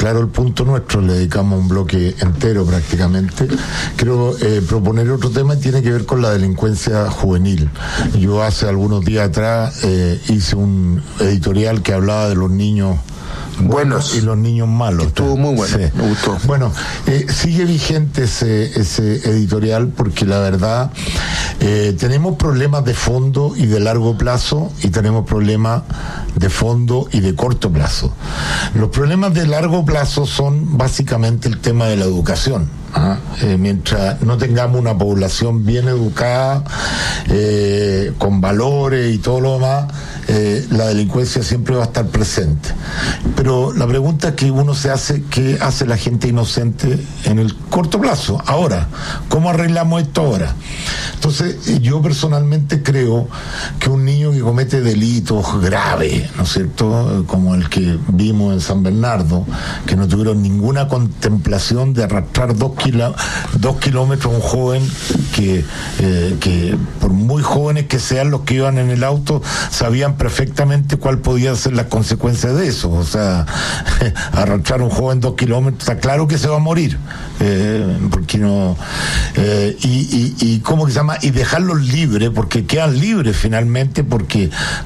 claro el punto nuestro, le dedicamos un bloque entero prácticamente. Quiero proponer otro tema, tiene que ver con la delincuencia juvenil. Yo hace algunos días atrás hice un editorial que hablaba de los niños buenos y los niños malos. Estuvo muy bueno, sí. Me gustó. Bueno, sigue vigente ese editorial porque la verdad tenemos problemas de fondo y de largo plazo y tenemos problemas de fondo y de corto plazo. Los problemas de largo plazo son básicamente el tema de la educación. Mientras no tengamos una población bien educada, con valores y todo lo demás, la delincuencia siempre va a estar presente. Pero la pregunta que uno se hace, ¿qué hace la gente inocente en el corto plazo? Ahora, ¿cómo arreglamos esto ahora? Entonces, yo personalmente creo que un niño que comete delitos graves, ¿no es cierto?, como el que vimos en San Bernardo, que no tuvieron ninguna contemplación de arrastrar 2 kilómetros a un joven que por muy jóvenes que sean los que iban en el auto, sabían perfectamente cuál podía ser las consecuencias de eso. O sea, arrastrar a un joven 2 kilómetros, está claro que se va a morir, porque no, y ¿cómo que se llama? Y dejarlos libres, porque quedan libres finalmente, porque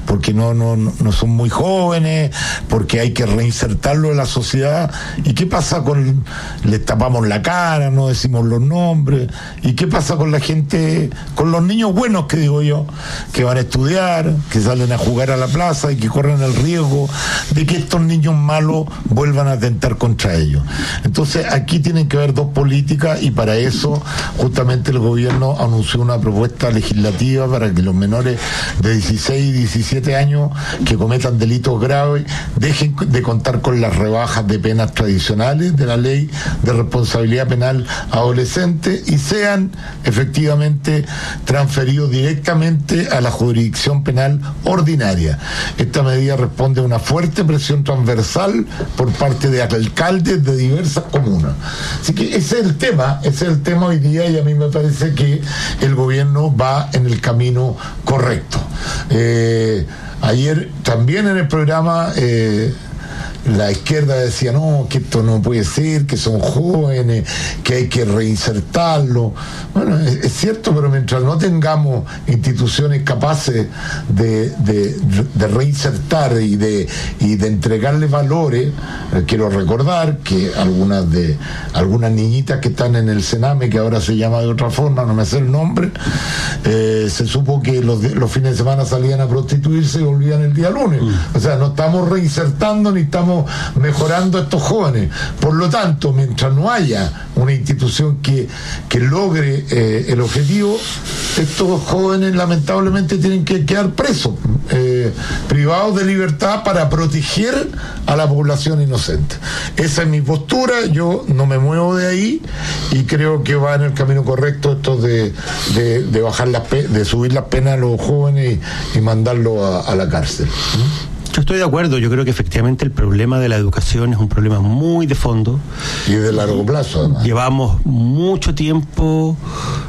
no son muy jóvenes, porque hay que reinsertarlo en la sociedad. ¿Y qué pasa con, les tapamos la cara, no decimos los nombres? ¿Y qué pasa con la gente, con los niños buenos, que digo yo, que van a estudiar, que salen a jugar a la plaza y que corren el riesgo de que estos niños malos vuelvan a atentar contra ellos? Entonces aquí tienen que haber dos políticas, y para eso justamente el gobierno anunció una propuesta legislativa para que los menores de 16 y 17 años que cometan delitos graves dejen de contar con las rebajas de penas tradicionales de la ley de responsabilidad penal adolescente y sean efectivamente transferidos directamente a la jurisdicción penal ordinaria. Esta medida responde a una fuerte presión transversal por parte de alcaldes de diversas comunas. Así que ese es el tema hoy día, y a mí me parece que el gobierno va en el camino correcto. Ayer también en el programa la izquierda decía, no, que esto no puede ser, que son jóvenes, que hay que reinsertarlo. Bueno, es cierto, pero mientras no tengamos instituciones capaces de reinsertar y de entregarle valores, quiero recordar que algunas niñitas que están en el Sename, que ahora se llama de otra forma, no me sé el nombre, se supo que los fines de semana salían a prostituirse y volvían el día lunes. O sea, no estamos reinsertando ni estamos mejorando a estos jóvenes. Por lo tanto, mientras no haya una institución que logre el objetivo, estos jóvenes lamentablemente tienen que quedar presos, privados de libertad, para proteger a la población inocente. Esa es mi postura, yo no me muevo de ahí y creo que va en el camino correcto esto de bajar de subir las penas a los jóvenes y mandarlos a la cárcel. Yo estoy de acuerdo, yo creo que efectivamente el problema de la educación es un problema muy de fondo. Y de largo plazo, además. Llevamos mucho tiempo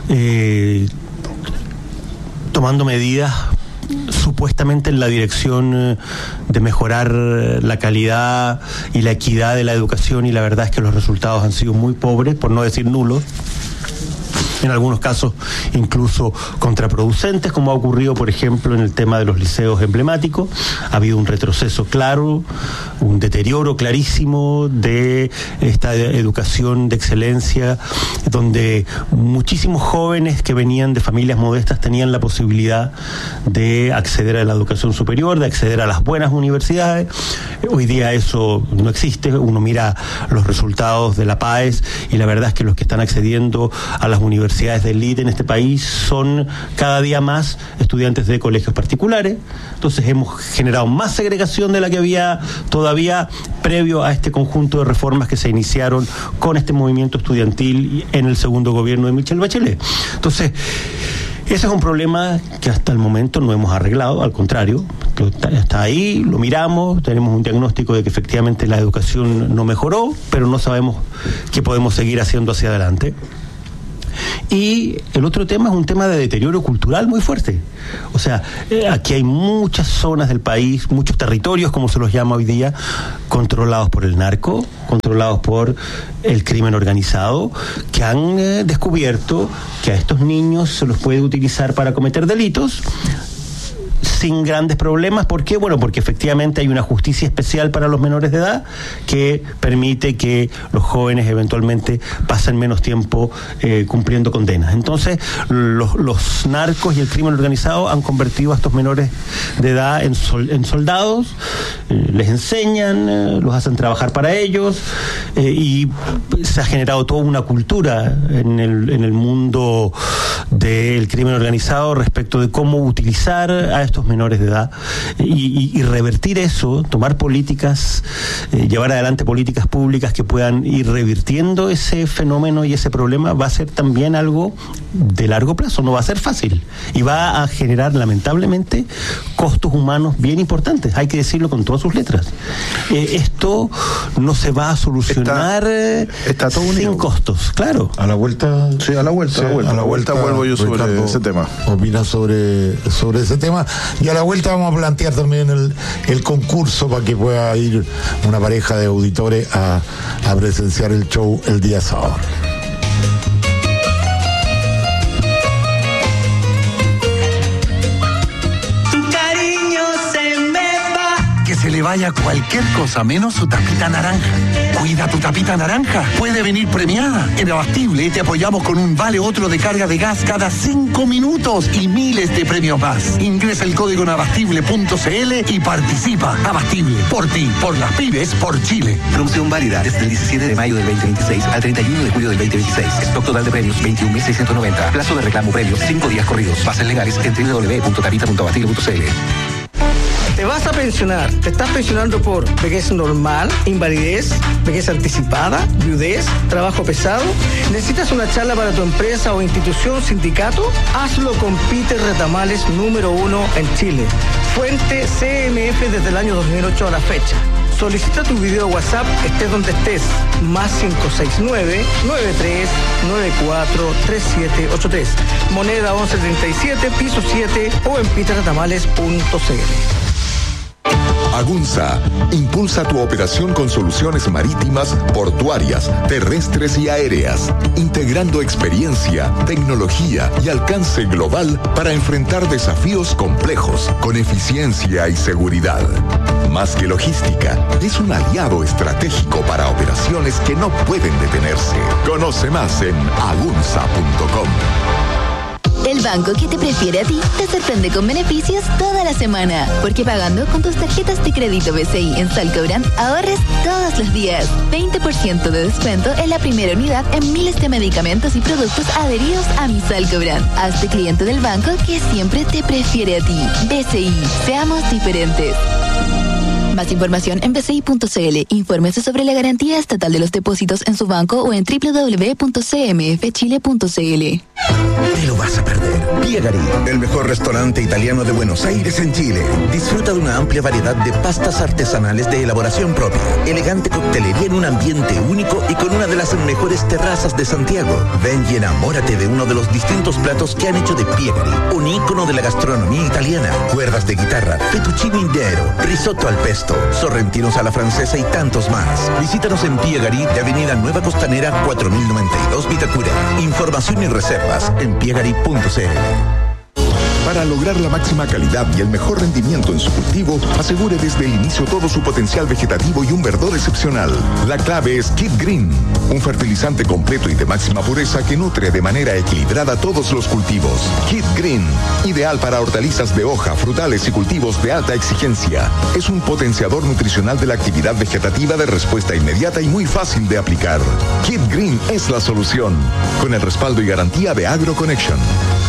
tomando medidas supuestamente en la dirección de mejorar la calidad y la equidad de la educación, y la verdad es que los resultados han sido muy pobres, por no decir nulos. En algunos casos incluso contraproducentes, como ha ocurrido, por ejemplo, en el tema de los liceos emblemáticos. Ha habido un retroceso claro, un deterioro clarísimo de esta educación de excelencia, donde muchísimos jóvenes que venían de familias modestas tenían la posibilidad de acceder a la educación superior, de acceder a las buenas universidades. Hoy día eso no existe. Uno mira los resultados de la PAES y la verdad es que los que están accediendo a las universidades de élite en este país son cada día más estudiantes de colegios particulares. Entonces hemos generado más segregación de la que había todavía previo a este conjunto de reformas que se iniciaron con este movimiento estudiantil en el segundo gobierno de Michelle Bachelet. Entonces, ese es un problema que hasta el momento no hemos arreglado, al contrario, está ahí, lo miramos, tenemos un diagnóstico de que efectivamente la educación no mejoró, pero no sabemos qué podemos seguir haciendo hacia adelante. Y el otro tema es un tema de deterioro cultural muy fuerte. O sea, aquí hay muchas zonas del país, muchos territorios, como se los llama hoy día, controlados por el narco, controlados por el crimen organizado, que han descubierto que a estos niños se los puede utilizar para cometer delitos sin grandes problemas. ¿Por qué? Bueno, porque efectivamente hay una justicia especial para los menores de edad que permite que los jóvenes eventualmente pasen menos tiempo cumpliendo condenas. Entonces, los narcos y el crimen organizado han convertido a estos menores de edad en soldados, les enseñan, los hacen trabajar para ellos, y se ha generado toda una cultura en el mundo del crimen organizado respecto de cómo utilizar a estos menores de edad y revertir eso, tomar políticas, llevar adelante políticas públicas que puedan ir revirtiendo ese fenómeno y ese problema, va a ser también algo de largo plazo, no va a ser fácil y va a generar lamentablemente costos humanos bien importantes, hay que decirlo con todas sus letras. Esto no se va a solucionar está todo sin costos, claro. A la vuelta. Sí, a la vuelta vuelvo yo sobre Ricardo, ese tema. Opina sobre ese tema. Y a la vuelta vamos a plantear también el concurso para que pueda ir una pareja de auditores a presenciar el show el día sábado. Se le vaya cualquier cosa menos su tapita naranja. Cuida tu tapita naranja. Puede venir premiada. En Abastible te apoyamos con un vale otro de carga de gas cada 5 minutos y miles de premios más. Ingresa el código en abastible.cl y participa. Abastible, por ti, por las pymes, por Chile. Promoción válida desde el 17 de mayo del 2026 al 31 de julio del 2026. Stock total de premios 21.690. Plazo de reclamo premios 5 días corridos. Bases legales en www.tapita.abastible.cl. Te vas a pensionar. Te estás pensionando por vejez normal, invalidez, vejez anticipada, viudez, trabajo pesado. ¿Necesitas una charla para tu empresa o institución, sindicato? Hazlo con Peter Retamales, número 1 en Chile. Fuente CMF desde el año 2008 a la fecha. Solicita tu video WhatsApp, estés donde estés. Más 569-9394-3783. Moneda 1137, piso 7 o en peterretamales.cl. Agunza impulsa tu operación con soluciones marítimas, portuarias, terrestres y aéreas, integrando experiencia, tecnología y alcance global para enfrentar desafíos complejos con eficiencia y seguridad. Más que logística, es un aliado estratégico para operaciones que no pueden detenerse. Conoce más en agunza.com. El banco que te prefiere a ti te sorprende con beneficios toda la semana. Porque pagando con tus tarjetas de crédito BCI en Salcobrand, ahorres todos los días. 20% de descuento en la primera unidad en miles de medicamentos y productos adheridos a mi Salcobrand. Hazte cliente del banco que siempre te prefiere a ti. BCI, seamos diferentes. Más información en bci.cl. Infórmese sobre la garantía estatal de los depósitos en su banco o en www.cmfchile.cl. Te lo vas a perder. Piegari, el mejor restaurante italiano de Buenos Aires en Chile. Disfruta de una amplia variedad de pastas artesanales de elaboración propia, elegante coctelería en un ambiente único y con una de las mejores terrazas de Santiago. Ven y enamórate de uno de los distintos platos que han hecho de Piegari, un ícono de la gastronomía italiana. Cuerdas de guitarra, fettuccine intero, risotto al pesto, sorrentinos a la francesa y tantos más. Visítanos en Piegari de Avenida Nueva Costanera 4092 Vitacura. Información y reservas en piegari.cl. Para lograr la máxima calidad y el mejor rendimiento en su cultivo, asegure desde el inicio todo su potencial vegetativo y un verdor excepcional. La clave es Kid Green, un fertilizante completo y de máxima pureza que nutre de manera equilibrada todos los cultivos. Kid Green, ideal para hortalizas de hoja, frutales y cultivos de alta exigencia. Es un potenciador nutricional de la actividad vegetativa de respuesta inmediata y muy fácil de aplicar. Kid Green es la solución, con el respaldo y garantía de AgroConnection.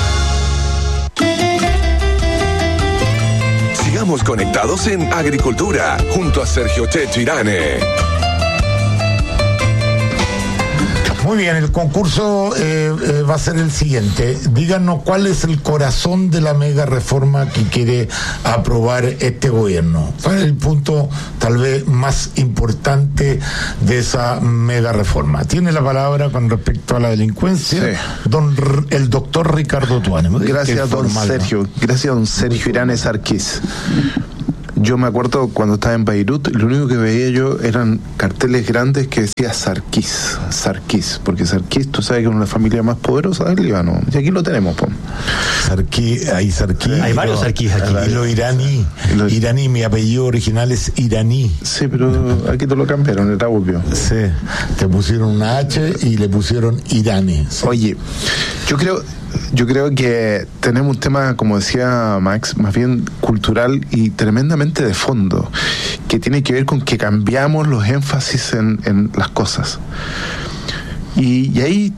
Sigamos conectados en Agricultura, junto a Sergio Checho Irane. Muy bien, el concurso va a ser el siguiente. Díganos cuál es el corazón de la mega reforma que quiere aprobar este gobierno. ¿Cuál es el punto tal vez más importante de esa mega reforma? Tiene la palabra con respecto a la delincuencia, el doctor Ricardo Tuane. Gracias, don Sergio. Gracias, don Sergio Iranes Sarkis. Yo me acuerdo cuando estaba en Beirut, lo único que veía yo eran carteles grandes que decía Sarkis, porque Sarkis, tú sabes que es una familia más poderosa del Líbano, y aquí lo tenemos, po. Sarkis, hay varios Sarkis aquí. Y lo iraní, mi apellido original es iraní. Sí, pero aquí te lo cambiaron, era obvio. Sí, te pusieron una H y le pusieron Irani. Sí. Oye, yo creo que tenemos un tema, como decía Max, más bien cultural y tremendamente de fondo, que tiene que ver con que cambiamos los énfasis en las cosas. Y ahí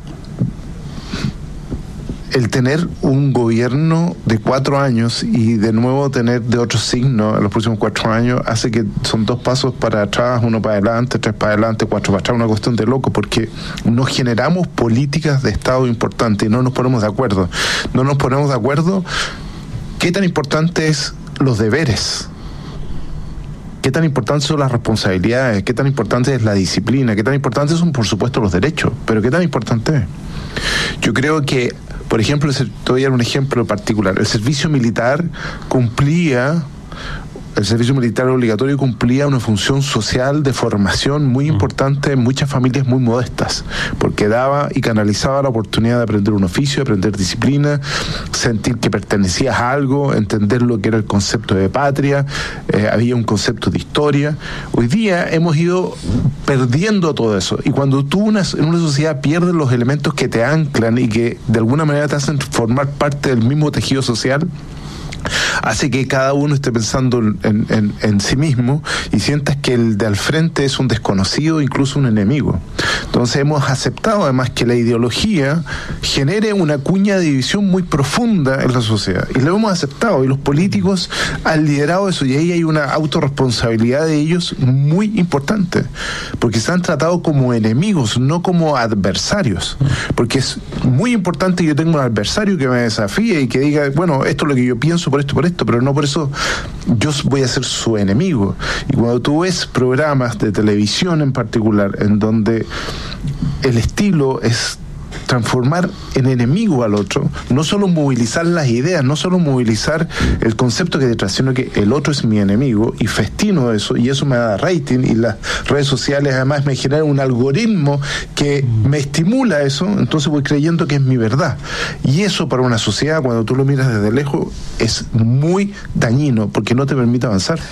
el tener un gobierno de 4 años y de nuevo tener de otro signo en los próximos 4 años hace que son 2 pasos para atrás, 1 para adelante, 3 para adelante, 4 para atrás, una cuestión de loco, porque nos generamos políticas de Estado importantes y no nos ponemos de acuerdo. ¿Qué tan importante es los deberes? ¿Qué tan importantes son las responsabilidades? ¿Qué tan importante es la disciplina? ¿Qué tan importantes son, por supuesto, los derechos? Pero ¿qué tan importante es? Yo creo que, por ejemplo, te voy a dar un ejemplo particular. El servicio militar obligatorio cumplía una función social de formación muy importante en muchas familias muy modestas, porque daba y canalizaba la oportunidad de aprender un oficio, aprender disciplina, sentir que pertenecías a algo, entender lo que era el concepto de patria, había un concepto de historia. Hoy día hemos ido perdiendo todo eso, y cuando tú en una sociedad pierdes los elementos que te anclan y que de alguna manera te hacen formar parte del mismo tejido social, hace que cada uno esté pensando en sí mismo y sientas que el de al frente es un desconocido, incluso un enemigo. Entonces hemos aceptado además que la ideología genere una cuña de división muy profunda en la sociedad, y lo hemos aceptado, y los políticos han liderado eso, y ahí hay una autorresponsabilidad de ellos muy importante, porque se han tratado como enemigos, no como adversarios, porque es muy importante que yo tenga un adversario que me desafíe y que diga, bueno, esto es lo que yo pienso por esto, pero no por eso yo voy a ser su enemigo. Y cuando tú ves programas de televisión en particular, en donde el estilo es transformar en enemigo al otro, no solo movilizar las ideas, no solo movilizar el concepto que detrás, sino que el otro es mi enemigo, y festino eso, y eso me da rating, y las redes sociales además me generan un algoritmo que me estimula eso, entonces voy creyendo que es mi verdad, y eso para una sociedad, cuando tú lo miras desde lejos, es muy dañino, porque no te permite avanzar.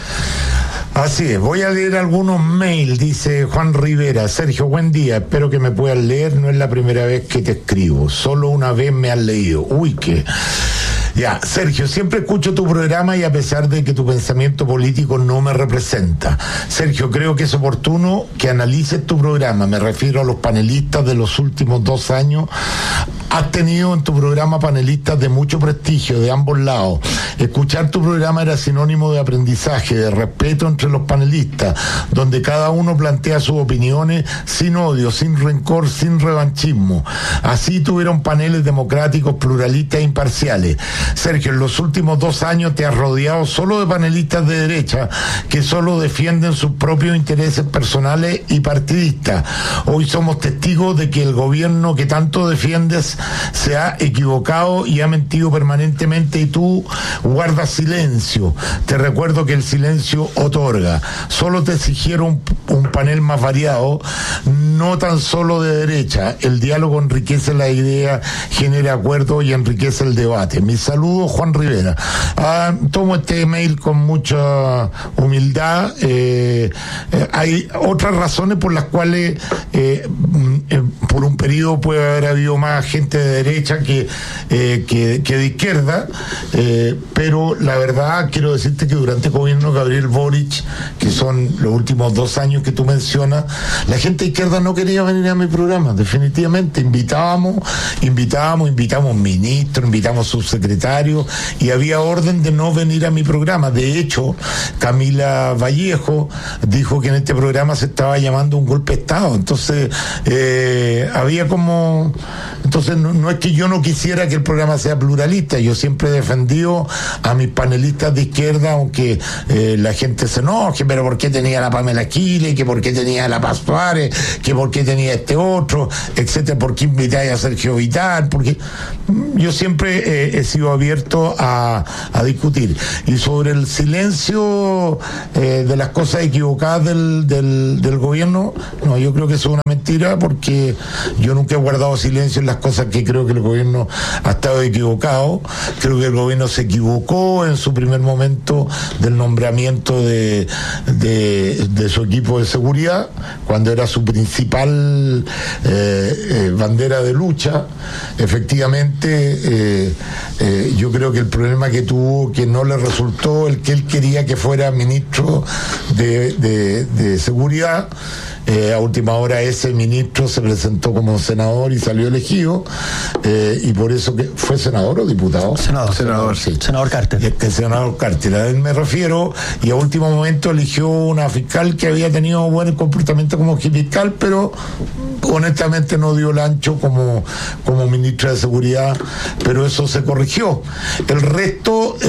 Así es, voy a leer algunos mails, dice Juan Rivera. Sergio, buen día, espero que me puedas leer, no es la primera vez que te escribo, solo una vez me has leído. Uy, qué... Ya, Sergio, siempre escucho tu programa y a pesar de que tu pensamiento político no me representa. Sergio, creo que es oportuno que analices tu programa, me refiero a los panelistas de los últimos 2 años. Has tenido en tu programa panelistas de mucho prestigio, de ambos lados. Escuchar tu programa era sinónimo de aprendizaje, de respeto entre los panelistas, donde cada uno plantea sus opiniones sin odio, sin rencor, sin revanchismo. Así tuvieron paneles democráticos, pluralistas e imparciales. Sergio, en los últimos 2 años te has rodeado solo de panelistas de derecha que solo defienden sus propios intereses personales y partidistas. Hoy somos testigos de que el gobierno que tanto defiendes se ha equivocado y ha mentido permanentemente, y tú guardas silencio. Te recuerdo que el silencio otorga. Solo te exigieron un panel más variado, no tan solo de derecha. El diálogo enriquece la idea, genera acuerdo y enriquece el debate. Mis saludos, Juan Rivera. Tomo este email con mucha humildad. Hay otras razones por las cuales por un periodo puede haber habido más gente de derecha que de izquierda, pero la verdad quiero decirte que durante el gobierno de Gabriel Boric, que son los últimos 2 años que tú mencionas, la gente de izquierda no quería venir a mi programa, definitivamente. Invitamos ministros, invitamos subsecretarios, y había orden de no venir a mi programa. De hecho, Camila Vallejo dijo que en este programa se estaba llamando un golpe de Estado. Entonces, había como... Entonces no es que yo no quisiera que el programa sea pluralista, yo siempre he defendido a mis panelistas de izquierda, aunque la gente se enoje, pero ¿por qué tenía la Pamela Giles? Que ¿por qué tenía la Paz Suárez? Que ¿por qué tenía este otro? Etcétera, ¿por qué invitáis a Sergio Vital? Porque yo siempre he sido abierto a discutir. Y sobre el silencio de las cosas equivocadas del gobierno, no, yo creo que eso es una mentira, porque yo nunca he guardado silencio en las cosas que creo que el gobierno ha estado equivocado. Creo que el gobierno se equivocó en su primer momento del nombramiento de su equipo de seguridad, cuando era su principal bandera de lucha. Efectivamente, yo creo que el problema que tuvo, que no le resultó el que él quería que fuera ministro de seguridad. A última hora ese ministro se presentó como senador y salió elegido, y por eso que fue senador o diputado. Senador, sí. Senador Carter. El senador Carter, a él me refiero, y a último momento eligió una fiscal que había tenido buen comportamiento como fiscal, pero honestamente no dio el ancho como ministra de seguridad, pero eso se corrigió. El resto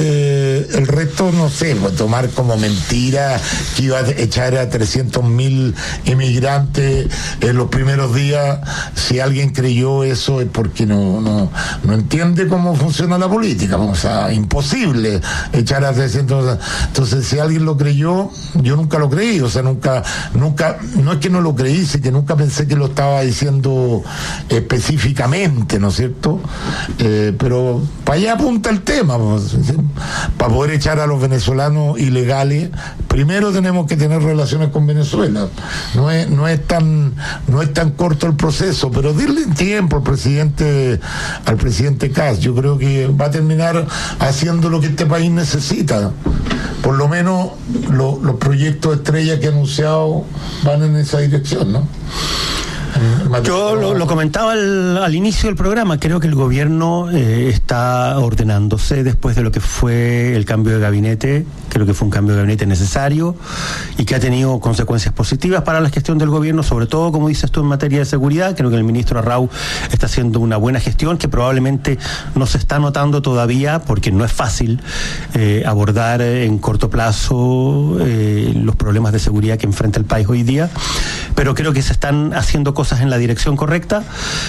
no sé, pues tomar como mentira que iba a echar a 300.000 inmigrantes en los primeros días. Si alguien creyó eso es porque no entiende cómo funciona la política. O sea, imposible echar a 300. Entonces, si alguien lo creyó, yo nunca lo creí. O sea, nunca, no es que no lo creí, sino que nunca pensé que lo estaba diciendo específicamente, ¿no es cierto? Pero para allá apunta el tema. Pues, para poder echar a los venezolanos ilegales, primero tenemos que tener relaciones con Venezuela. No es tan corto el proceso, pero darle tiempo al presidente Kast. Yo creo que va a terminar haciendo lo que este país necesita. Por lo menos los proyectos estrella que ha anunciado van en esa dirección, ¿no? Yo lo comentaba al inicio del programa. Creo que el gobierno está ordenándose después de lo que fue el cambio de gabinete. Creo que fue un cambio de gabinete necesario y que ha tenido consecuencias positivas para la gestión del gobierno, sobre todo, como dices tú, en materia de seguridad. Creo que el ministro Arrau está haciendo una buena gestión que probablemente no se está notando todavía, porque no es fácil abordar en corto plazo los problemas de seguridad que enfrenta el país hoy día, pero creo que se están haciendo cosas en la dirección correcta.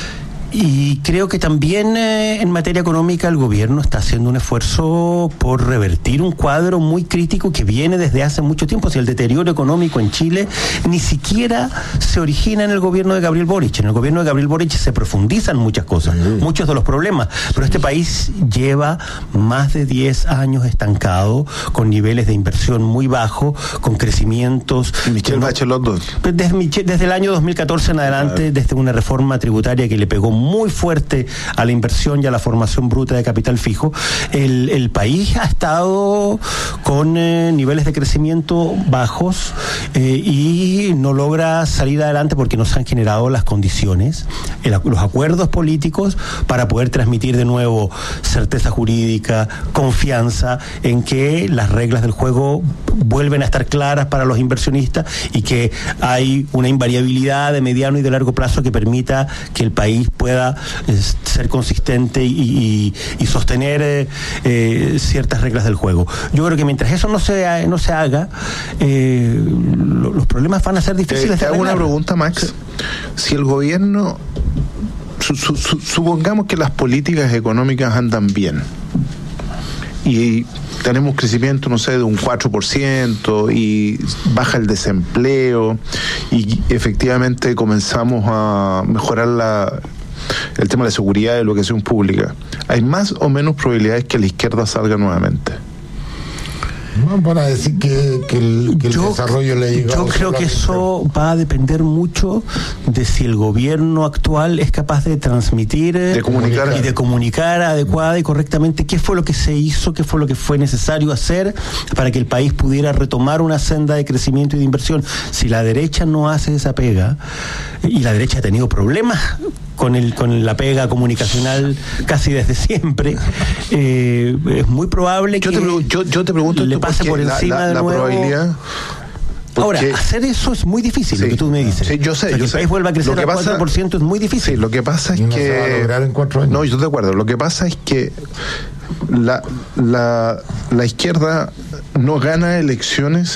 Y creo que también en materia económica el gobierno está haciendo un esfuerzo por revertir un cuadro muy crítico que viene desde hace mucho tiempo. Si el deterioro económico en Chile ni siquiera se origina en el gobierno de Gabriel Boric. En el gobierno de Gabriel Boric se profundizan muchas cosas, muchos de los problemas, pero este país lleva más de 10 años estancado, con niveles de inversión muy bajos, con crecimientos. Michelle Bachelet 2. Desde el año 2014 en adelante, desde una reforma tributaria que le pegó muy fuerte a la inversión y a la formación bruta de capital fijo, el país ha estado con niveles de crecimiento bajos y no logra salir adelante porque no se han generado las condiciones, los acuerdos políticos para poder transmitir de nuevo certeza jurídica, confianza en que las reglas del juego vuelven a estar claras para los inversionistas y que hay una invariabilidad de mediano y de largo plazo que permita que el país pueda ser consistente y sostener ciertas reglas del juego. Yo creo que mientras eso no se haga, los problemas van a ser difíciles de arreglar. Te hago una pregunta, Max. Sí. Si el gobierno, supongamos que las políticas económicas andan bien y tenemos crecimiento, no sé, de un 4% y baja el desempleo y efectivamente comenzamos a mejorar el tema de la seguridad y de la educación pública, ¿hay más o menos probabilidades que la izquierda salga nuevamente? No, para decir que el desarrollo le llega. Yo creo que eso va a depender mucho de si el gobierno actual es capaz de transmitir y de comunicar adecuada y correctamente qué fue lo que se hizo, qué fue lo que fue necesario hacer para que el país pudiera retomar una senda de crecimiento y de inversión. Si la derecha no hace esa pega, y la derecha ha tenido problemas con la pega comunicacional casi desde siempre, es muy probable que yo te pregunto le pase por encima de nuevo. Probabilidad Ahora, hacer eso es muy difícil, lo que tú me dices. Sí, yo sé. El país vuelva a crecer al 4% es muy difícil. Sí, lo que pasa es no que... se va a lograr en 4 años. No, yo estoy de acuerdo. Lo que pasa es que la izquierda no gana elecciones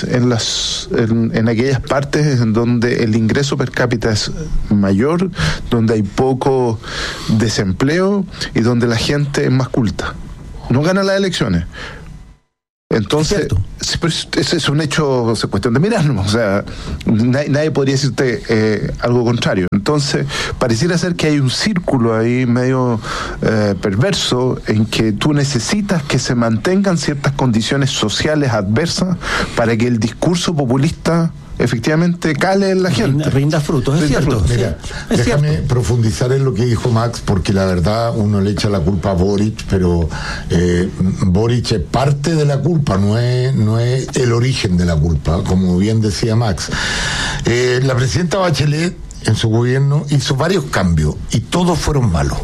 en aquellas partes en donde el ingreso per cápita es mayor, donde hay poco desempleo y donde la gente es más culta. No gana las elecciones. Entonces, ese es un hecho, es cuestión de mirarlo. O sea, nadie podría decirte algo contrario. Entonces, pareciera ser que hay un círculo ahí medio perverso en que tú necesitas que se mantengan ciertas condiciones sociales adversas para que el discurso populista efectivamente cale en la gente. Rinda frutos, es cierto. Mira, déjame profundizar en lo que dijo Max, porque la verdad uno le echa la culpa a Boric, pero Boric es parte de la culpa, no es el origen de la culpa, como bien decía Max. La presidenta Bachelet en su gobierno hizo varios cambios y todos fueron malos.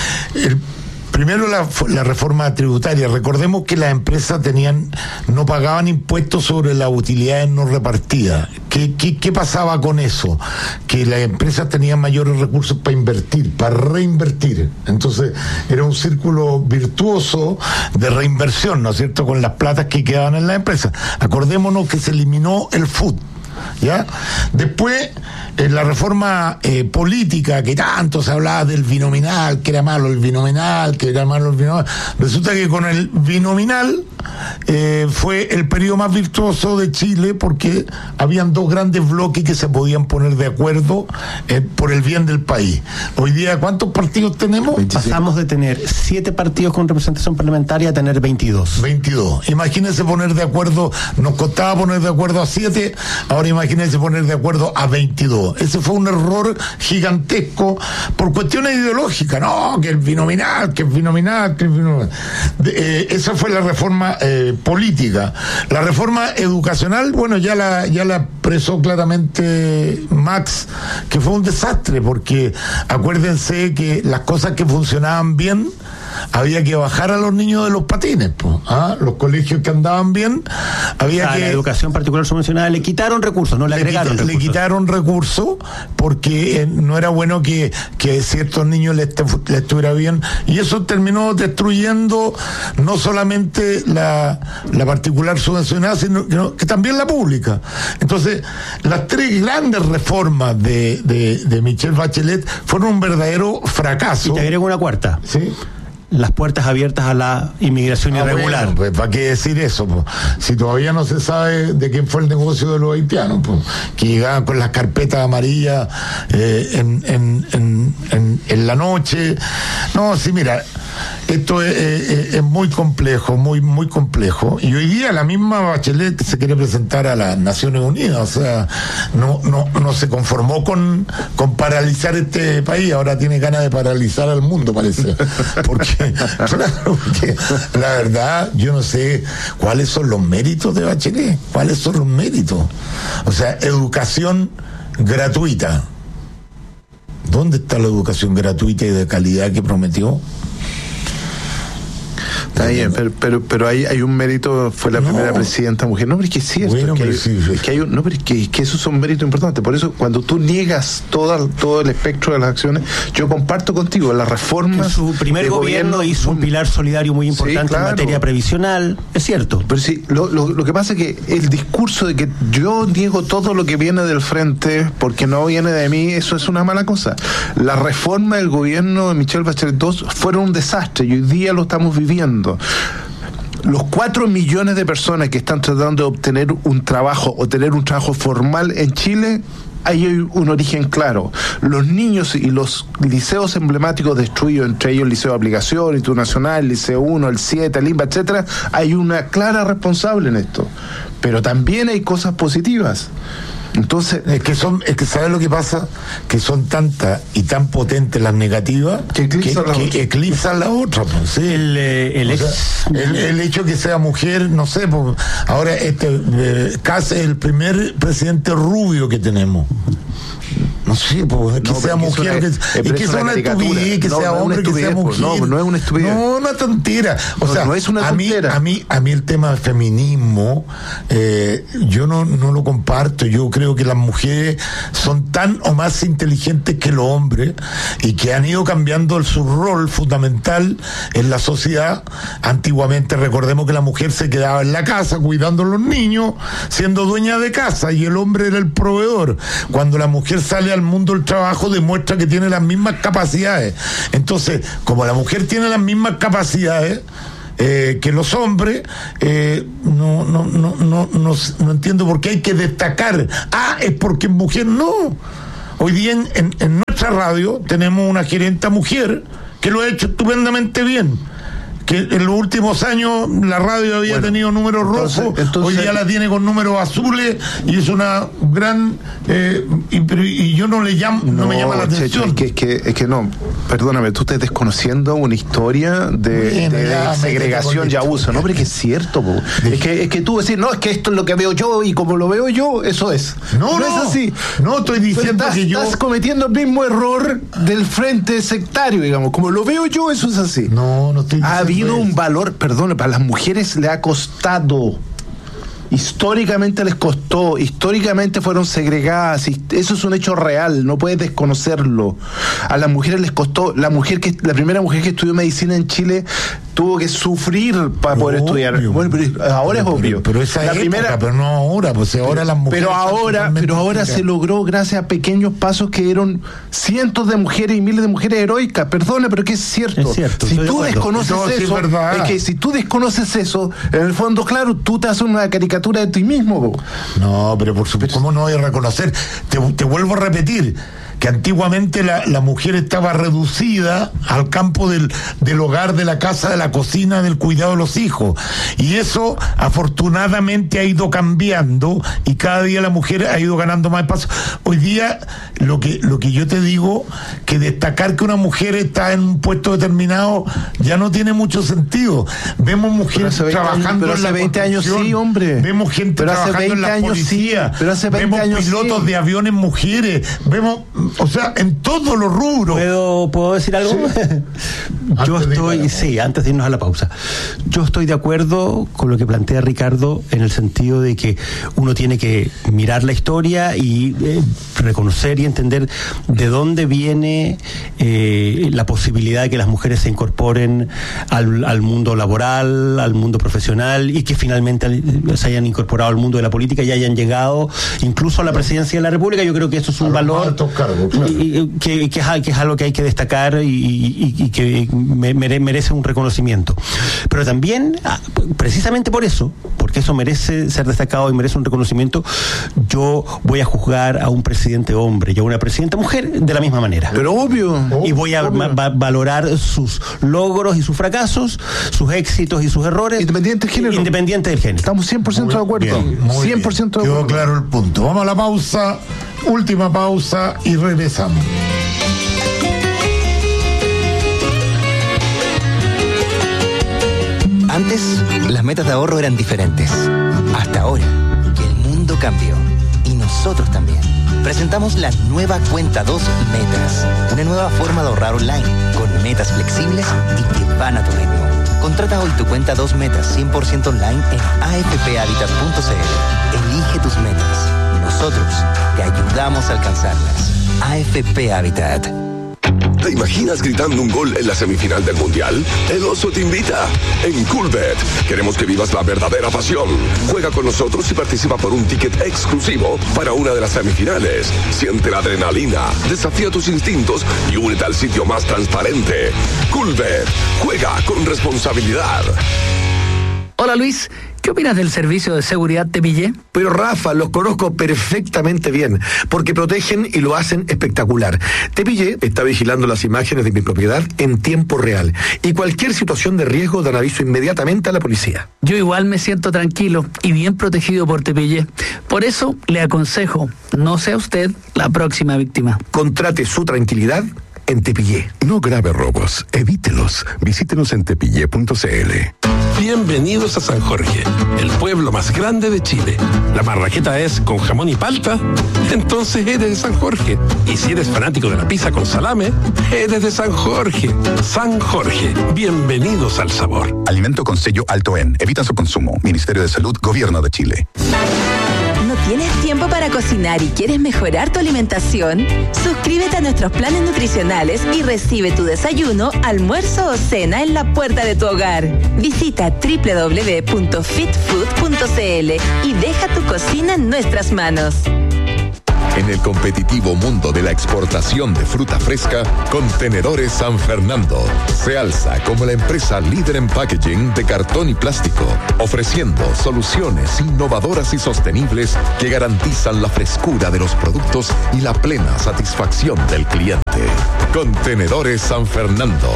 Primero la reforma tributaria. Recordemos que las empresas no pagaban impuestos sobre las utilidades no repartidas. ¿Qué pasaba con eso? Que las empresas tenían mayores recursos para invertir, para reinvertir. Entonces era un círculo virtuoso de reinversión, ¿no es cierto?, con las platas que quedaban en las empresas. Acordémonos que se eliminó el FUT, ¿ya? Después, en la reforma política, que tanto se hablaba del binominal, que era malo el binominal, resulta que con el binominal fue el periodo más virtuoso de Chile, porque habían dos grandes bloques que se podían poner de acuerdo por el bien del país. Hoy día, ¿cuántos partidos tenemos? 25. Pasamos de tener 7 partidos con representación parlamentaria a tener 22. 22. Imagínense poner de acuerdo, nos costaba poner de acuerdo a 7, ahora imagínense poner de acuerdo a 22. Ese fue un error gigantesco por cuestiones ideológicas. No, que el binominal. Esa fue la reforma política. La reforma educacional, bueno, ya la expresó claramente Max, que fue un desastre, porque acuérdense que las cosas que funcionaban bien, había que bajar a los niños de los patines, los colegios que andaban bien, había que... La educación particular subvencionada le quitaron recursos, no le agregaron recursos. Le quitaron recursos porque no era bueno que ciertos niños le estuviera bien, y eso terminó destruyendo no solamente la particular subvencionada, sino que también la pública. Entonces, las 3 grandes reformas de Michelle Bachelet fueron un verdadero fracaso. Y te agrego una cuarta. ¿Sí? Las puertas abiertas a la inmigración irregular. Bueno, pues, ¿para qué decir eso? Pues? Si todavía no se sabe de quién fue el negocio de los haitianos, pues, que llegaban con las carpetas amarillas en la noche. No, sí, mira, esto es muy complejo, muy complejo. Y hoy día la misma Bachelet se quiere presentar a las Naciones Unidas, o sea, no se conformó con paralizar este país, ahora tiene ganas de paralizar al mundo, parece. Porque la verdad, yo no sé cuáles son los méritos de Bachelet, cuáles son los méritos. O sea, educación gratuita. ¿Dónde está la educación gratuita y de calidad que prometió? Está bien, pero hay un mérito, fue la primera presidenta mujer. No, pero es que es cierto, bueno, pero es que esos son méritos importantes. Por eso, cuando tú niegas todo el espectro de las acciones, yo comparto contigo las reformas. Su primer gobierno hizo un pilar solidario muy importante, sí, claro, en materia previsional, es cierto. Pero sí, lo que pasa es que el discurso de que yo niego todo lo que viene del frente porque no viene de mí, eso es una mala cosa. La reforma del gobierno de Michelle Bachelet II fueron un desastre y hoy día lo estamos viviendo. Los 4 millones de personas que están tratando de obtener un trabajo o tener un trabajo formal en Chile, hay un origen claro. Los niños y los liceos emblemáticos destruidos, entre ellos el Liceo de Aplicación, Instituto Nacional, el Liceo 1, el 7, el INBA, etcétera, hay una clara responsable en esto. Pero también hay cosas positivas. Entonces, es que ¿sabes lo que pasa? Que son tantas y tan potentes las negativas que eclipsan la otra. Pues, ¿sí? El hecho que sea mujer, no sé, pues, ahora casi el primer presidente rubio que tenemos. No sé, pues, que sea mujer, que sea una estupidez, que sea hombre, que sea mujer. No es una estupidez. No, una tontera. O sea, no es una tontera. A mí el tema del feminismo, yo no lo comparto. Yo creo que las mujeres son tan o más inteligentes que los hombres y que han ido cambiando su rol fundamental en la sociedad. Antiguamente, recordemos que la mujer se quedaba en la casa cuidando a los niños, siendo dueña de casa, y el hombre era el proveedor. Cuando la mujer sale al mundo del trabajo, demuestra que tiene las mismas capacidades. Entonces, como la mujer tiene las mismas capacidades que los hombres, no entiendo por qué hay que destacar. Es porque es mujer. No. Hoy día en nuestra radio tenemos una gerenta mujer que lo ha hecho estupendamente bien. Que en los últimos años la radio había tenido números rojos, hoy día la tiene con números azules, y es una gran y yo no me llama la atención. Es que no, perdóname, tú estás desconociendo una historia de segregación y abuso, ¿no? Pero es que es cierto, po. Es que tú decís, no, es que esto es lo que veo yo, y como lo veo yo, eso es. No es así. No estoy diciendo que yo estás cometiendo el mismo error del frente sectario, digamos, como lo veo yo, eso es así. No estoy diciendo un valor, perdón, para las mujeres le ha costado. Históricamente les costó, históricamente fueron segregadas, y eso es un hecho real, no puedes desconocerlo. A las mujeres les costó, la primera mujer que estudió medicina en Chile tuvo que sufrir para poder estudiar. Bueno, pero ahora es obvio. Pero esa la época, pero no ahora, pues ahora las mujeres. Pero ahora se logró gracias a pequeños pasos que dieron cientos de mujeres y miles de mujeres heroicas. Perdona, pero que es cierto. Si tú desconoces eso, es que si tú desconoces eso, en el fondo, claro, tú te haces una caricatura de ti mismo. No, pero por supuesto, ¿cómo no voy a reconocer? Te vuelvo a repetir que antiguamente la mujer estaba reducida al campo del hogar, de la casa, de la cocina, del cuidado de los hijos, y eso afortunadamente ha ido cambiando, y cada día la mujer ha ido ganando más espacio. Hoy día lo que yo te digo, que destacar que una mujer está en un puesto determinado ya no tiene mucho sentido. Vemos mujeres trabajando en la 20 años sí, hombre. Vemos gente trabajando en la policía, vemos pilotos de aviones mujeres, vemos, o sea, en todos los rubros. ¿Puedo decir algo? Sí. Antes de irnos a la pausa. Yo estoy de acuerdo con lo que plantea Ricardo, en el sentido de que uno tiene que mirar la historia y reconocer y entender de dónde viene la posibilidad de que las mujeres se incorporen al mundo laboral, al mundo profesional, y que finalmente se hayan incorporado al mundo de la política y hayan llegado incluso a la presidencia de la República. Yo creo que eso es un valor que es algo que hay que destacar y que merece un reconocimiento. Pero también, precisamente por eso, porque eso merece ser destacado y merece un reconocimiento, yo voy a juzgar a un presidente hombre y a una presidenta mujer de la misma manera. Pero obvio. Y voy a valorar sus logros y sus fracasos, sus éxitos y sus errores. Independiente del género. Estamos 100% de acuerdo. 100% de acuerdo. Quedó claro el punto. Vamos a la pausa, última pausa, y regresamos. Antes, las metas de ahorro eran diferentes. Hasta ahora, que el mundo cambió. Y nosotros también. Presentamos la nueva Cuenta 2 Metas. Una nueva forma de ahorrar online, con metas flexibles y que van a tu ritmo. Contrata hoy tu Cuenta 2 Metas 100% online en afphabitat.cl. Elige tus metas. Nosotros te ayudamos a alcanzarlas. AFP Habitat. ¿Te imaginas gritando un gol en la semifinal del Mundial? El Oso te invita. En Coolbet queremos que vivas la verdadera pasión. Juega con nosotros y participa por un ticket exclusivo para una de las semifinales. Siente la adrenalina, desafía tus instintos y únete al sitio más transparente. Coolbet. Juega con responsabilidad. Hola Luis, ¿qué opinas del servicio de seguridad Tepillé? Pero Rafa, los conozco perfectamente bien, porque protegen y lo hacen espectacular. Tepillé está vigilando las imágenes de mi propiedad en tiempo real, y cualquier situación de riesgo dan aviso inmediatamente a la policía. Yo igual me siento tranquilo y bien protegido por Tepillé. Por eso le aconsejo, no sea usted la próxima víctima. Contrate su tranquilidad en Tepillé. No grave robos, evítelos. Visítenos en tepillé.cl. Bienvenidos a San Jorge, el pueblo más grande de Chile. ¿La marraqueta es con jamón y palta? Entonces eres de San Jorge. Y si eres fanático de la pizza con salame, eres de San Jorge. San Jorge, bienvenidos al sabor. Alimento con sello alto en. Evita su consumo. Ministerio de Salud, Gobierno de Chile. ¿No tienes tiempo para cocinar y quieres mejorar tu alimentación? Suscríbete a nuestros planes nutricionales y recibe tu desayuno, almuerzo o cena en la puerta de tu hogar. Visita www.fitfood.cl y deja tu cocina en nuestras manos. En el competitivo mundo de la exportación de fruta fresca, Contenedores San Fernando se alza como la empresa líder en packaging de cartón y plástico, ofreciendo soluciones innovadoras y sostenibles que garantizan la frescura de los productos y la plena satisfacción del cliente. Contenedores San Fernando,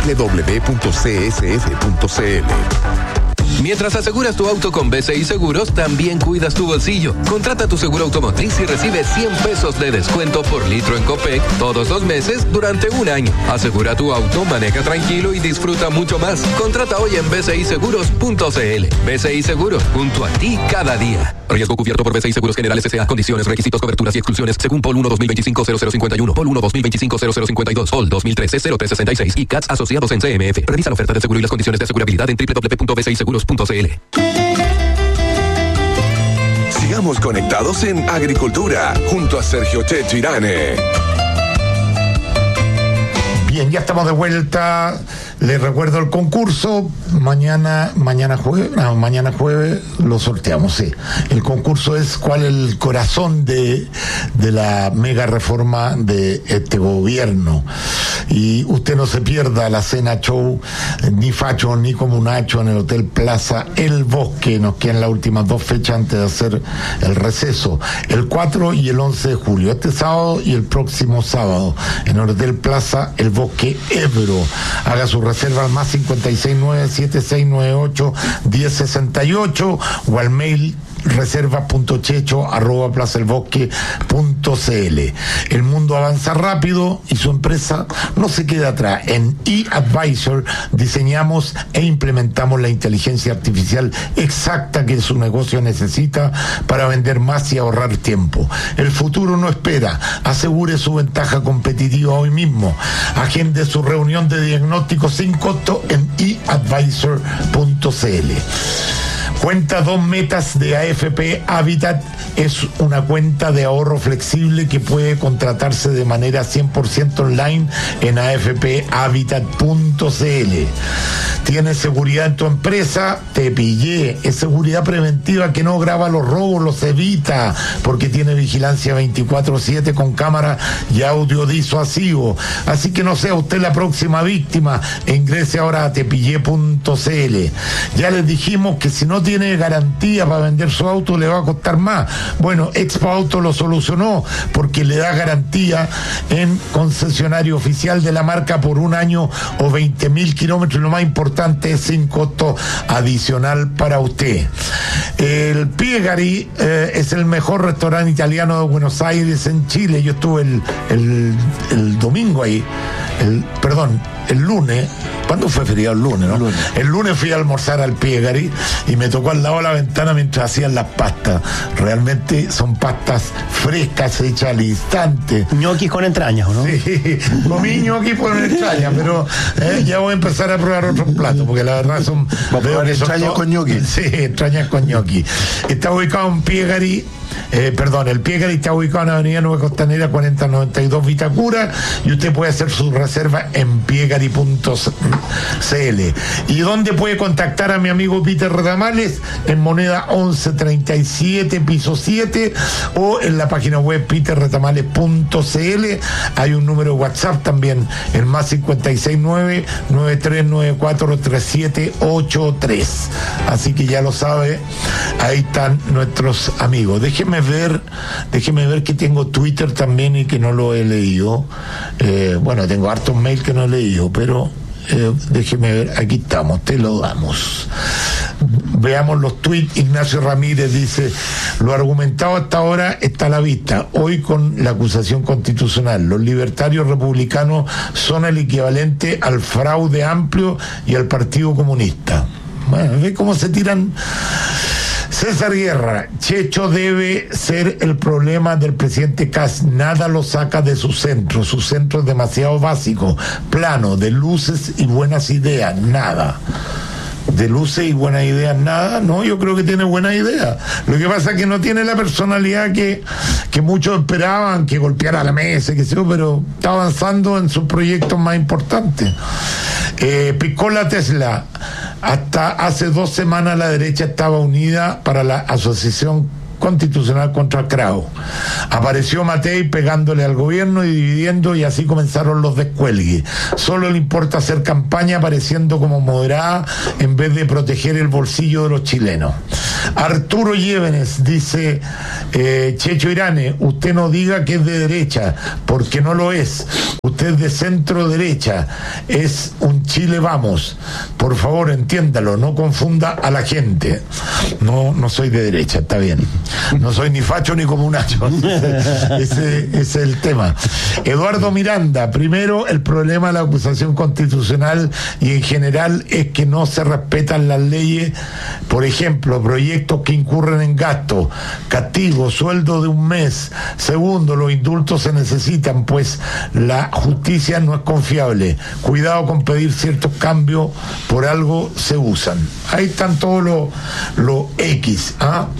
www.csf.cl. Mientras aseguras tu auto con BCI Seguros, también cuidas tu bolsillo. Contrata tu seguro automotriz y recibe 100 pesos de descuento por litro en Copec todos los meses durante un año. Asegura tu auto, maneja tranquilo y disfruta mucho más. Contrata hoy en bciseguros.cl. BCI Seguros, junto a ti cada día. Riesgo cubierto por BCI Seguros Generales S.A. Condiciones, requisitos, coberturas y exclusiones según POL 1 2025-0051, POL 1 2025-0052, POL 2013-0366 y CATS asociados en CMF. Revisa la oferta de seguro y las condiciones de asegurabilidad en www.bciseguros.cl. Sigamos conectados en Agricultura junto a Sergio Checho Irane. Bien, ya estamos de vuelta. Les recuerdo el concurso. Mañana jueves lo sorteamos, sí. El concurso es cuál es el corazón de la mega reforma de este gobierno. Y usted no se pierda la cena show, ni facho ni comunacho, en el Hotel Plaza El Bosque. Nos quedan las últimas 2 fechas antes de hacer el receso. El 4 y el 11 de julio. Este sábado y el próximo sábado. En el Hotel Plaza El Bosque Ebro. Haga su reserva al más 569-7698-1068 o al mail reservas.checho@plazaelbosque.cl. El mundo avanza rápido y su empresa no se queda atrás. En eAdvisor diseñamos e implementamos la inteligencia artificial exacta que su negocio necesita para vender más y ahorrar tiempo. El futuro no espera. Asegure su ventaja competitiva hoy mismo. Agende su reunión de diagnóstico sin costo en eAdvisor.cl. Cuenta 2 metas de AFP Habitat es una cuenta de ahorro flexible que puede contratarse de manera 100% online en afphabitat.cl. ¿Tienes seguridad en tu empresa? Te pillé. Es seguridad preventiva que no graba los robos, los evita, porque tiene vigilancia 24/7 con cámara y audio disuasivo. Así que no sea usted la próxima víctima e ingrese ahora a tepillé.cl. Ya les dijimos que si no tiene garantía para vender su auto le va a costar más. Bueno, Expo Auto lo solucionó porque le da garantía en concesionario oficial de la marca por 1 año o 20.000 kilómetros, y lo más importante es sin costo adicional para usted. El Piegari es el mejor restaurante italiano de Buenos Aires en Chile. Yo estuve el domingo ahí, el lunes. ¿Cuándo fue feriado? El lunes, ¿no? El lunes fui a almorzar al Piegari y me tocó al lado de la ventana mientras hacían las pastas. Realmente son pastas frescas, hechas al instante. Ñoquis con entrañas, ¿o no? Sí, comí ñoquis con entrañas, pero ya voy a empezar a probar otros platos, porque la verdad son... entrañas con ñoquis. Sí, entrañas con ñoquis. Está ubicado en Piegari. El Piegari está ubicado en Avenida Nueva Costanera 4092 Vitacura, y usted puede hacer su reserva en piegari.cl. ¿Y dónde puede contactar a mi amigo Peter Retamales? En Moneda 1137 piso 7 o en la página web peterretamales.cl. Hay un número de WhatsApp también, el más 569-9394-3783. Así que ya lo sabe, ahí están nuestros amigos. Déjeme ver que tengo Twitter también y que no lo he leído. Tengo hartos mails que no he leído, pero déjeme ver, aquí estamos, te lo damos. Veamos los tweets. Ignacio Ramírez dice: lo argumentado hasta ahora está a la vista. Hoy con la acusación constitucional, los libertarios republicanos son el equivalente al Fraude Amplio y al Partido Comunista. Bueno, ve cómo se tiran. César Guerra, Checho debe ser el problema del presidente Kast, nada lo saca de su centro es demasiado básico, plano, de luces y buenas ideas, nada. De luces y buenas ideas, nada. No, yo creo que tiene buenas ideas. Lo que pasa es que no tiene la personalidad que muchos esperaban, que golpeara la mesa, que sé yo, pero está avanzando en sus proyectos más importantes. Piccola Tesla, hasta hace 2 semanas la derecha estaba unida para la Asociación Constitucional contra Krau. Apareció Matei pegándole al gobierno y dividiendo, y así comenzaron los descuelgues. Solo le importa hacer campaña apareciendo como moderada en vez de proteger el bolsillo de los chilenos. Arturo Llévenes dice, Checho Irane, usted no diga que es de derecha, porque no lo es. Usted es de centro derecha, es un Chile vamos. Por favor, entiéndalo, no confunda a la gente. No soy de derecha, está bien. No soy ni facho ni comunacho. Ese es el tema. Eduardo Miranda, primero, el problema de la acusación constitucional y en general es que no se respetan las leyes. Por ejemplo, proyectos que incurren en gasto, castigo, sueldo de un mes. Segundo, los indultos se necesitan, pues la justicia no es confiable. Cuidado con pedir ciertos cambios, por algo se usan. Ahí están todos los X.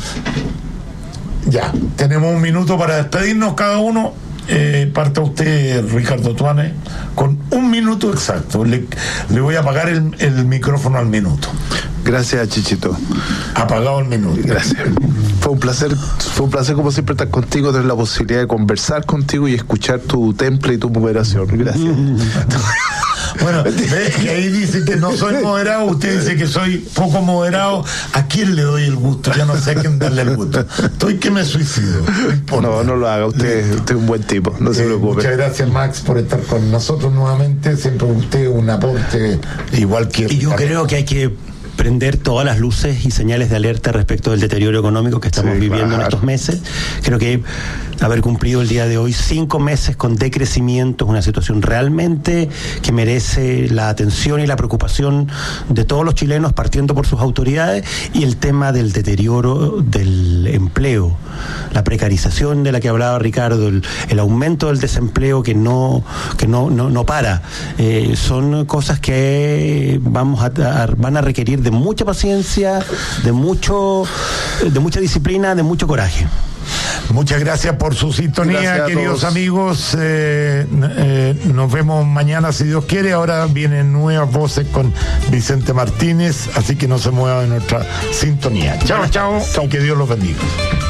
Ya, tenemos 1 minuto para despedirnos cada uno. Parta usted, Ricardo Tuane, con 1 minuto exacto. Le voy a apagar el micrófono al minuto. Gracias, Chichito. Apagado el minuto. Gracias. Fue un placer como siempre estar contigo, tener la posibilidad de conversar contigo y escuchar tu temple y tu moderación. Gracias. Bueno, ves que ahí dice que no soy moderado, usted dice que soy poco moderado. ¿A quién le doy el gusto? Yo no sé a quién darle el gusto. Estoy que me suicido. No lo haga, usted es un buen tipo, no se preocupe. Muchas gracias, Max, por estar con nosotros nuevamente. Siempre usted un aporte igual que... Y yo creo que hay que prender todas las luces y señales de alerta respecto del deterioro económico que estamos viviendo en estos meses. Creo que haber cumplido el día de hoy 5 meses con decrecimiento es una situación realmente que merece la atención y la preocupación de todos los chilenos, partiendo por sus autoridades, y el tema del deterioro del empleo, la precarización de la que hablaba Ricardo, el aumento del desempleo que no para. Son cosas que van a requerir de mucha paciencia, de mucha disciplina, de mucho coraje. Muchas gracias por su sintonía, queridos amigos. Nos vemos mañana si Dios quiere. Ahora vienen nuevas voces con Vicente Martínez, así que no se mueva de nuestra sintonía. Chao, y que Dios los bendiga.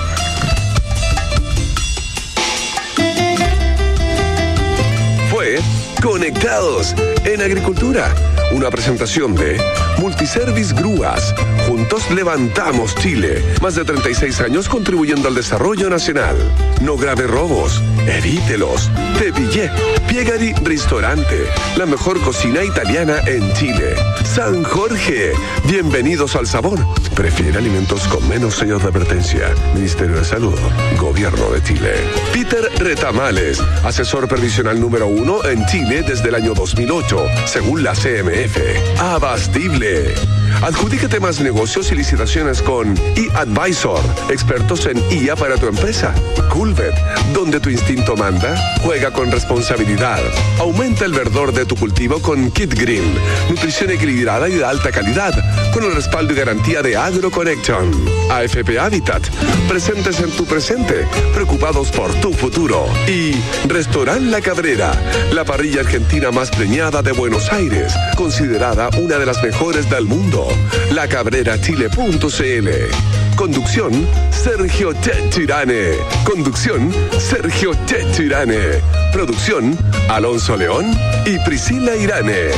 Fue Conectados en Agricultura, una presentación de Multiservice Grúas. Juntos levantamos Chile. Más de 36 años contribuyendo al desarrollo nacional. No grave robos, evítelos. Te pillé. Piegari Restaurante, la mejor cocina italiana en Chile. San Jorge, bienvenidos al sabor. Prefiere alimentos con menos sellos de advertencia. Ministerio de Salud, Gobierno de Chile. Peter Retamales, asesor previsional número 1 en Chile desde el año 2008, según la CMF. Abastible. Adjudícate más negocios y licitaciones con eAdvisor, expertos en IA para tu empresa. Culvet, donde tu instinto manda, juega con responsabilidad. Aumenta el verdor de tu cultivo con Kit Green, nutrición equilibrada y de alta calidad, con el respaldo y garantía de AgroConnection. AFP Habitat, presentes en tu presente, preocupados por tu futuro. Y Restaurant La Cabrera, la parrilla argentina más preñada de Buenos Aires, considerada una de las mejores del mundo. lacabrerachile.cl. Conducción, Sergio Checho Irane. Conducción, Sergio Checho Irane. Producción, Alonso León y Priscila Irane.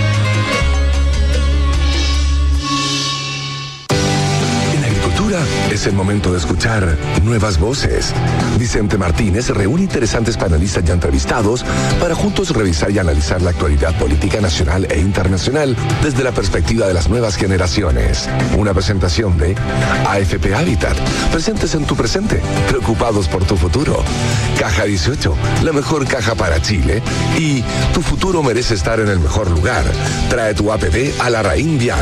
En agricultura, Es el momento de escuchar nuevas voces. Vicente Martínez reúne interesantes panelistas ya entrevistados para juntos revisar y analizar la actualidad política nacional e internacional desde la perspectiva de las nuevas generaciones. Una presentación de AFP Habitat. Presentes en tu presente, preocupados por tu futuro. Caja 18, la mejor caja para Chile. Y tu futuro merece estar en el mejor lugar. Trae tu APB a la Raín Vial.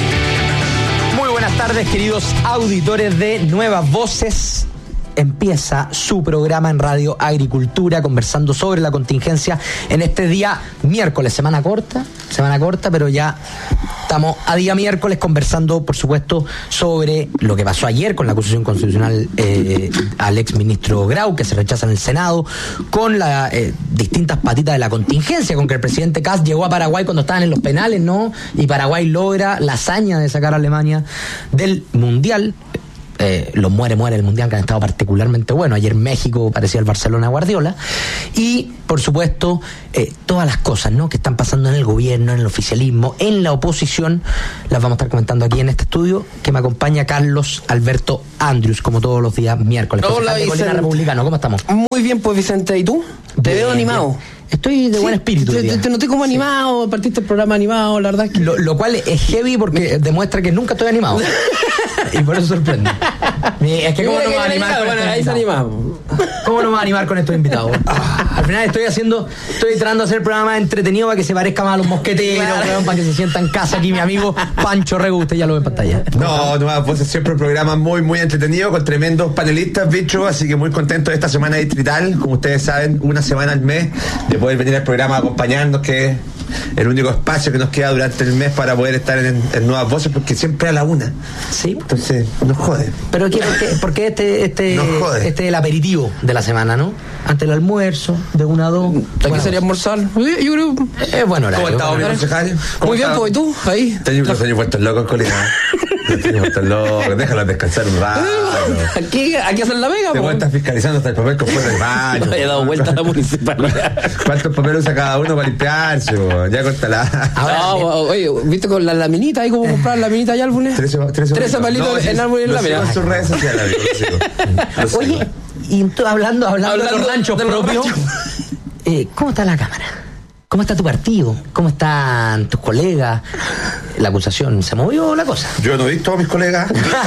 Muy buenas tardes, queridos auditores de Nuevas Voces. Empieza su programa en Radio Agricultura conversando sobre la contingencia en este día miércoles, semana corta, pero ya estamos a día miércoles conversando, por supuesto, sobre lo que pasó ayer con la acusación constitucional al exministro Grau, que se rechaza en el Senado, con las distintas patitas de la contingencia, con que el presidente Kast llegó a Paraguay cuando estaban en los penales, ¿no? Y Paraguay logra la hazaña de sacar a Alemania del Mundial. Los muere el Mundial, que han estado particularmente buenos. Ayer México parecía el Barcelona Guardiola. Y, por supuesto, todas las cosas, ¿no?, que están pasando en el gobierno, en el oficialismo, en la oposición, las vamos a estar comentando aquí en este estudio, que me acompaña Carlos Alberto Andrews, como todos los días miércoles. Hola, Vicente. Republicano, ¿cómo estamos? Muy bien, pues, Vicente. ¿Y tú? Te veo animado. Estoy de buen espíritu. Te noté como animado, partiste el programa animado, la verdad es que... Lo cual es heavy porque demuestra que nunca estoy animado. Y por eso sorprende. Es que ¿cómo no me va a animar? Bueno, ahí se animamos. ¿Cómo no me va a animar con estos invitados? Al final estoy tratando de hacer el programa entretenido para que se parezca más a los mosqueteros, claro, para que se sienta en casa aquí mi amigo Pancho Rego, usted ya lo ve en pantalla. No, pues es siempre un programa muy entretenido, con tremendos panelistas, bicho, así que muy contento de esta semana distrital, como ustedes saben, una semana al mes, de poder venir al programa a acompañarnos, que es el único espacio que nos queda durante el mes para poder estar en Nuevas Voces, porque siempre a la una. Sí. Entonces, nos jode. Pero porque este es el aperitivo de la semana, ¿no? Ante el almuerzo, de 1 a 2. ¿Aquí sería almorzar? Yo creo. Es bueno horario. ¿Cómo estamos, mi concejal? Muy bien, pues, ¿y tú? Ahí. Tengo los años puestos locos, colega. Déjalo descansar un rato. Aquí hacen la vega, te voy a estar fiscalizando hasta el papel con fuera del baño. No he dado vuelta a la municipalidad. ¿Cuántos papeles usa cada uno para limpiarse? Ya cortala. No, oye, ¿viste con la laminita ahí cómo comprar laminita y álbumes? 13 palitos en álbum y en lámina. En sus redes sociales, Oye, y tú hablando de los ranchos propios, ¿cómo está la Cámara? ¿Cómo está tu partido? ¿Cómo están tus colegas? La acusación, ¿se movió la cosa? Yo no he visto a mis colegas.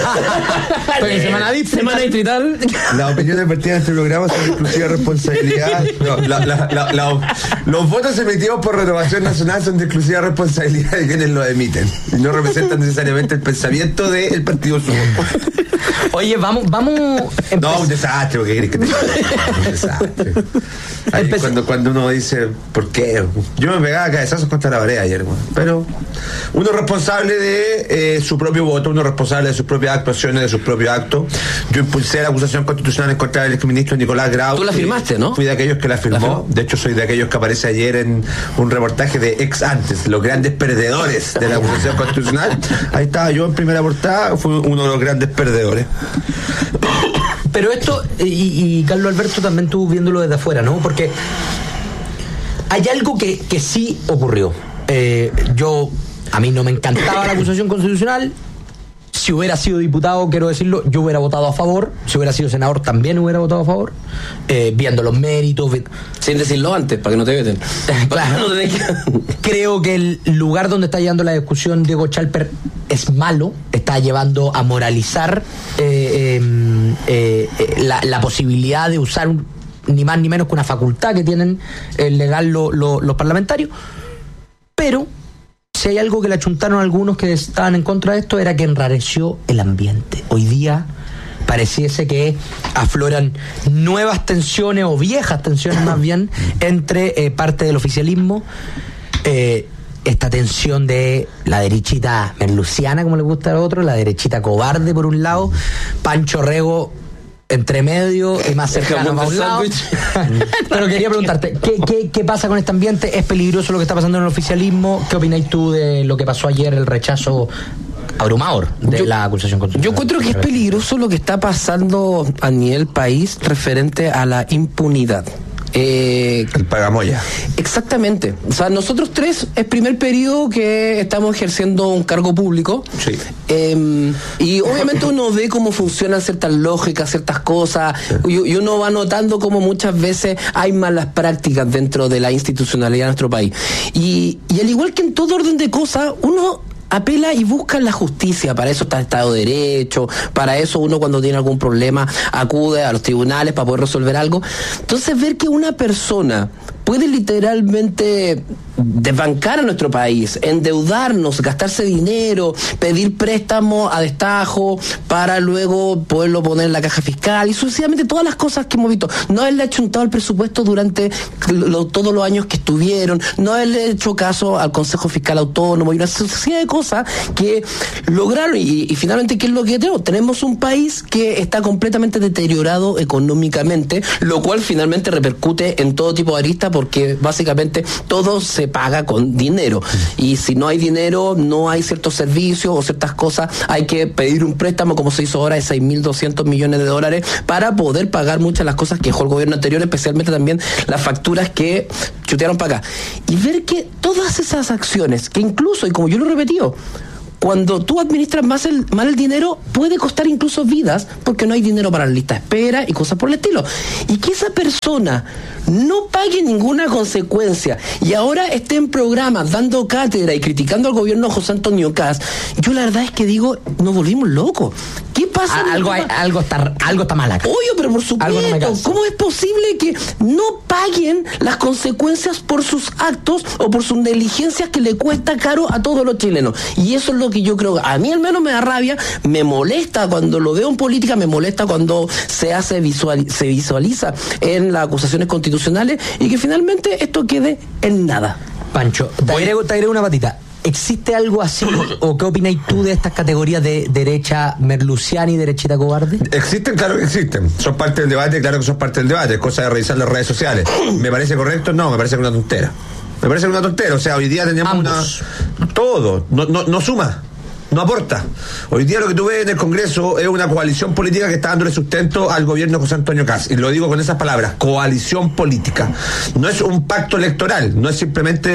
Semana distrital. Las opiniones vertidas en este programa son de exclusiva responsabilidad. No, los votos emitidos por Renovación Nacional son de exclusiva responsabilidad de quienes los emiten. Y no representan necesariamente el pensamiento del partido suyo. Oye, vamos. No, un desastre, ¿qué querés que te diga? Un desastre. Ahí cuando uno dice, ¿por qué? Yo me pegaba cabezazos contra la pared ayer, pero uno responsable de su propio voto, uno responsable de sus propias actuaciones, de sus propios actos. Yo impulsé la acusación constitucional en contra del exministro Nicolás Grau. Tú la firmaste, ¿no? Fui de aquellos que la firmó. De hecho, soy de aquellos que aparece ayer en un reportaje de Ex Antes, los grandes perdedores de la acusación constitucional. Ahí estaba yo en primera portada, fui uno de los grandes perdedores. Pero esto, y Carlos Alberto también estuvo viéndolo desde afuera, ¿no? Porque hay algo que sí ocurrió. A mí no me encantaba la acusación constitucional. Si hubiera sido diputado, quiero decirlo, yo hubiera votado a favor. Si hubiera sido senador, también hubiera votado a favor. Viendo los méritos. Sin decirlo antes, para que no te veten. Claro. Creo que el lugar donde está llevando la discusión Diego Chalper es malo. Está llevando a moralizar la posibilidad de usar ni más ni menos que una facultad que tienen legal los parlamentarios. Pero si hay algo que le achuntaron a algunos que estaban en contra de esto, era que enrareció el ambiente. Hoy día pareciese que afloran nuevas tensiones, o viejas tensiones más bien, entre parte del oficialismo. Esta tensión de la derechita merluciana, como le gusta a otro, la derechita cobarde por un lado, Pancho Rego entre medio y más cercano a un lado. Pero quería preguntarte, ¿qué pasa con este ambiente? ¿Es peligroso lo que está pasando en el oficialismo? ¿Qué opináis tú de lo que pasó ayer, el rechazo abrumador de la acusación constitucional? Yo encuentro que es peligroso lo que está pasando a nivel país referente a la impunidad. El pagamoya. Exactamente. O sea, nosotros tres es primer periodo que estamos ejerciendo un cargo público. Sí. Y obviamente uno ve cómo funcionan ciertas lógicas, ciertas cosas, y uno va notando cómo muchas veces hay malas prácticas dentro de la institucionalidad de nuestro país. Y al igual que en todo orden de cosas, uno apela y busca la justicia. Para eso está el Estado de Derecho, para eso uno cuando tiene algún problema acude a los tribunales para poder resolver algo. Entonces, ver que una persona puede literalmente desbancar a nuestro país, endeudarnos, gastarse dinero, pedir préstamos a destajo para luego poderlo poner en la caja fiscal y sucesivamente todas las cosas que hemos visto. No haberle achuntado el presupuesto durante todos los años que estuvieron, no haberle hecho caso al Consejo Fiscal Autónomo y una sucesión de cosas que lograron y finalmente, ¿qué es lo que tenemos? Tenemos un país que está completamente deteriorado económicamente, lo cual finalmente repercute en todo tipo de aristas porque básicamente todo se paga con dinero y si no hay dinero no hay ciertos servicios o ciertas cosas, hay que pedir un préstamo como se hizo ahora de 6.200 millones de dólares para poder pagar muchas de las cosas que dejó el gobierno anterior, especialmente también las facturas que chutearon para acá y ver que todas esas acciones que incluso, y como yo lo he repetido, cuando tú administras mal el dinero, puede costar incluso vidas, porque no hay dinero para la lista de espera y cosas por el estilo. Y que esa persona no pague ninguna consecuencia y ahora esté en programas dando cátedra y criticando al gobierno de José Antonio Kast, yo la verdad es que digo, nos volvimos locos. ¿Qué pasa? Algo está mal acá. Obvio, pero por supuesto, ¿cómo es posible que no paguen las consecuencias por sus actos o por sus negligencias que le cuesta caro a todos los chilenos? Y eso es lo que yo creo, a mí al menos me da rabia, me molesta cuando lo veo en política, me molesta cuando se visualiza en las acusaciones constitucionales y que finalmente esto quede en nada. Pancho, te agrego una patita. ¿Existe algo así o qué opináis tú de estas categorías de derecha merluciana y derechita cobarde? Existen, claro que existen. Son parte del debate, claro que son parte del debate. Es cosa de revisar las redes sociales. ¿Me parece correcto? No, me parece una tontera. O sea, hoy día tenemos todo. No suma. No aporta. Hoy día lo que tú ves en el Congreso es una coalición política que está dándole sustento al gobierno de José Antonio Kast. Y lo digo con esas palabras, coalición política. No es un pacto electoral, no es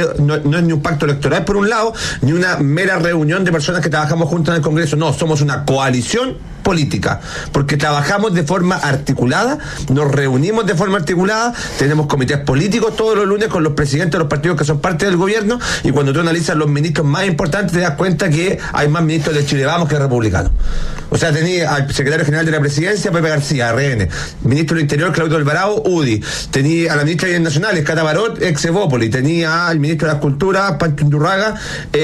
ni un pacto electoral por un lado, ni una mera reunión de personas que trabajamos juntas en el Congreso. No, somos una coalición política, porque trabajamos de forma articulada, nos reunimos de forma articulada, tenemos comités políticos todos los lunes con los presidentes de los partidos que son parte del gobierno, y cuando tú analizas los ministros más importantes te das cuenta que hay más ministros de Chile Vamos que republicanos. O sea, tenía al secretario general de la presidencia, Pepe García, RN, ministro del Interior, Claudio Alvarado, UDI, tenía a la ministra de Bienes Nacionales, Cata Barot, ex Evópoli, tenía al ministro de la Cultura, Pancho Undurraga,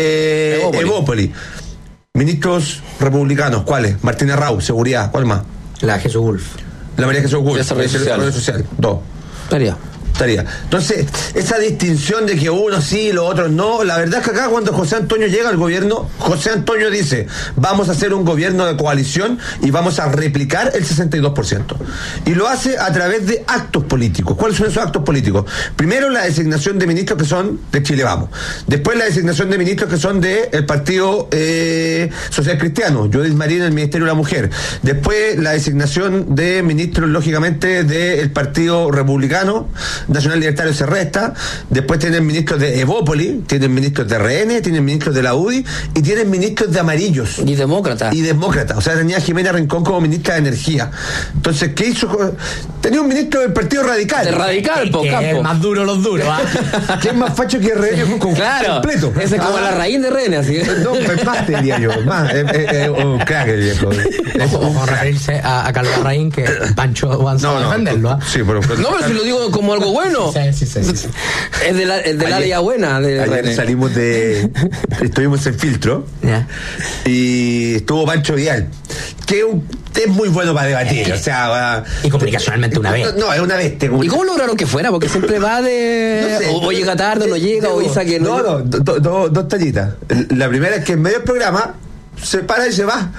Evópoli. Ministros republicanos, ¿cuáles? Martínez Rau, Seguridad, ¿cuál más? La Jesús Wolf. La María Jesús Wolf, Desarrollo Social. Dos. Estaría. Entonces, esa distinción de que unos sí y los otros no, la verdad es que acá cuando José Antonio llega al gobierno, José Antonio dice, vamos a hacer un gobierno de coalición y vamos a replicar el 62%. Y lo hace a través de actos políticos. ¿Cuáles son esos actos políticos? Primero, la designación de ministros que son de Chile Vamos. Después, la designación de ministros que son del Partido Social Cristiano, Judith Marín, el Ministerio de la Mujer. Después, la designación de ministros, lógicamente, del Partido Republicano, Nacional Libertario se resta, después tienen ministros de Evópoli, tienen ministros de RN, tienen ministros de la UDI y tienen ministros de amarillos. Y demócratas. O sea, tenía a Jimena Rincón como ministra de Energía. Entonces, ¿qué hizo? Tenía un ministro del Partido Radical. De Radical, por campo. Es más duro los duros. ¿Qué es más facho que RN completo? Ese es como la raíz de RN, así. No, más te diría yo. Más. Un crack el viejo. Ojo, referirse a Carlos Larraín, que Pancho avanzó a defenderlo. Sí, pero si lo digo como algo bueno. Sí. Es del área buena. Ayer estuvimos en Filtro, y estuvo Pancho Vial, que es muy bueno para debatir, o sea, y comunicacionalmente una vez. No, es una vez. ¿Y cómo lograron que fuera? Porque siempre va de... No sé, o llega tarde, o no llega, o avisa que no... Dos tallitas. La primera es que en medio del programa se para y se va.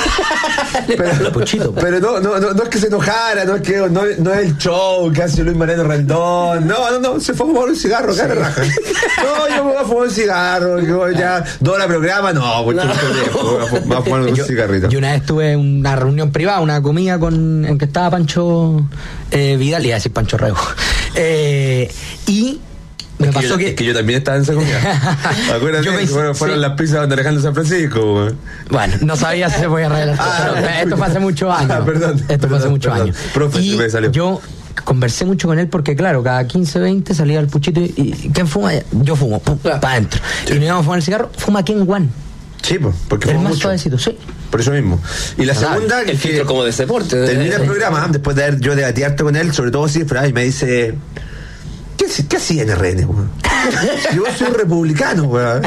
pero no es que se enojara, no es el show que hace Luis Mariano Rendón, no, se fue a fumar un cigarro, cara raja. No, yo me voy a fumar un cigarro, yo ya doy la programa, voy a fumar un cigarrito. Yo una vez tuve una reunión privada, una comida en que estaba Pancho Vidal, iba a decir Pancho Rego, Y me pasó que yo también estaba en esa comida. Acuérdate que fueron las pizzas donde Alejandro San Francisco, güey. Bueno, no sabía si se podía revelar. Esto fue hace muchos años. Esto fue hace muchos años. Profe, y me salió. Yo conversé mucho con él porque, claro, cada 15, 20 salía el puchito y ¿quién fuma? Yo fumo, para adentro. Sí. Y no íbamos a fumar el cigarro, fuma Ken One. Sí, pues, porque el fuma más mucho. Suavecito, sí. Por eso mismo. Y la segunda, el filtro como de deporte. Termina el programa, después de haber yo debatido con él, sobre todo cifras, y me dice... ¿Qué hacía en RN, weón? Yo soy un republicano, weón.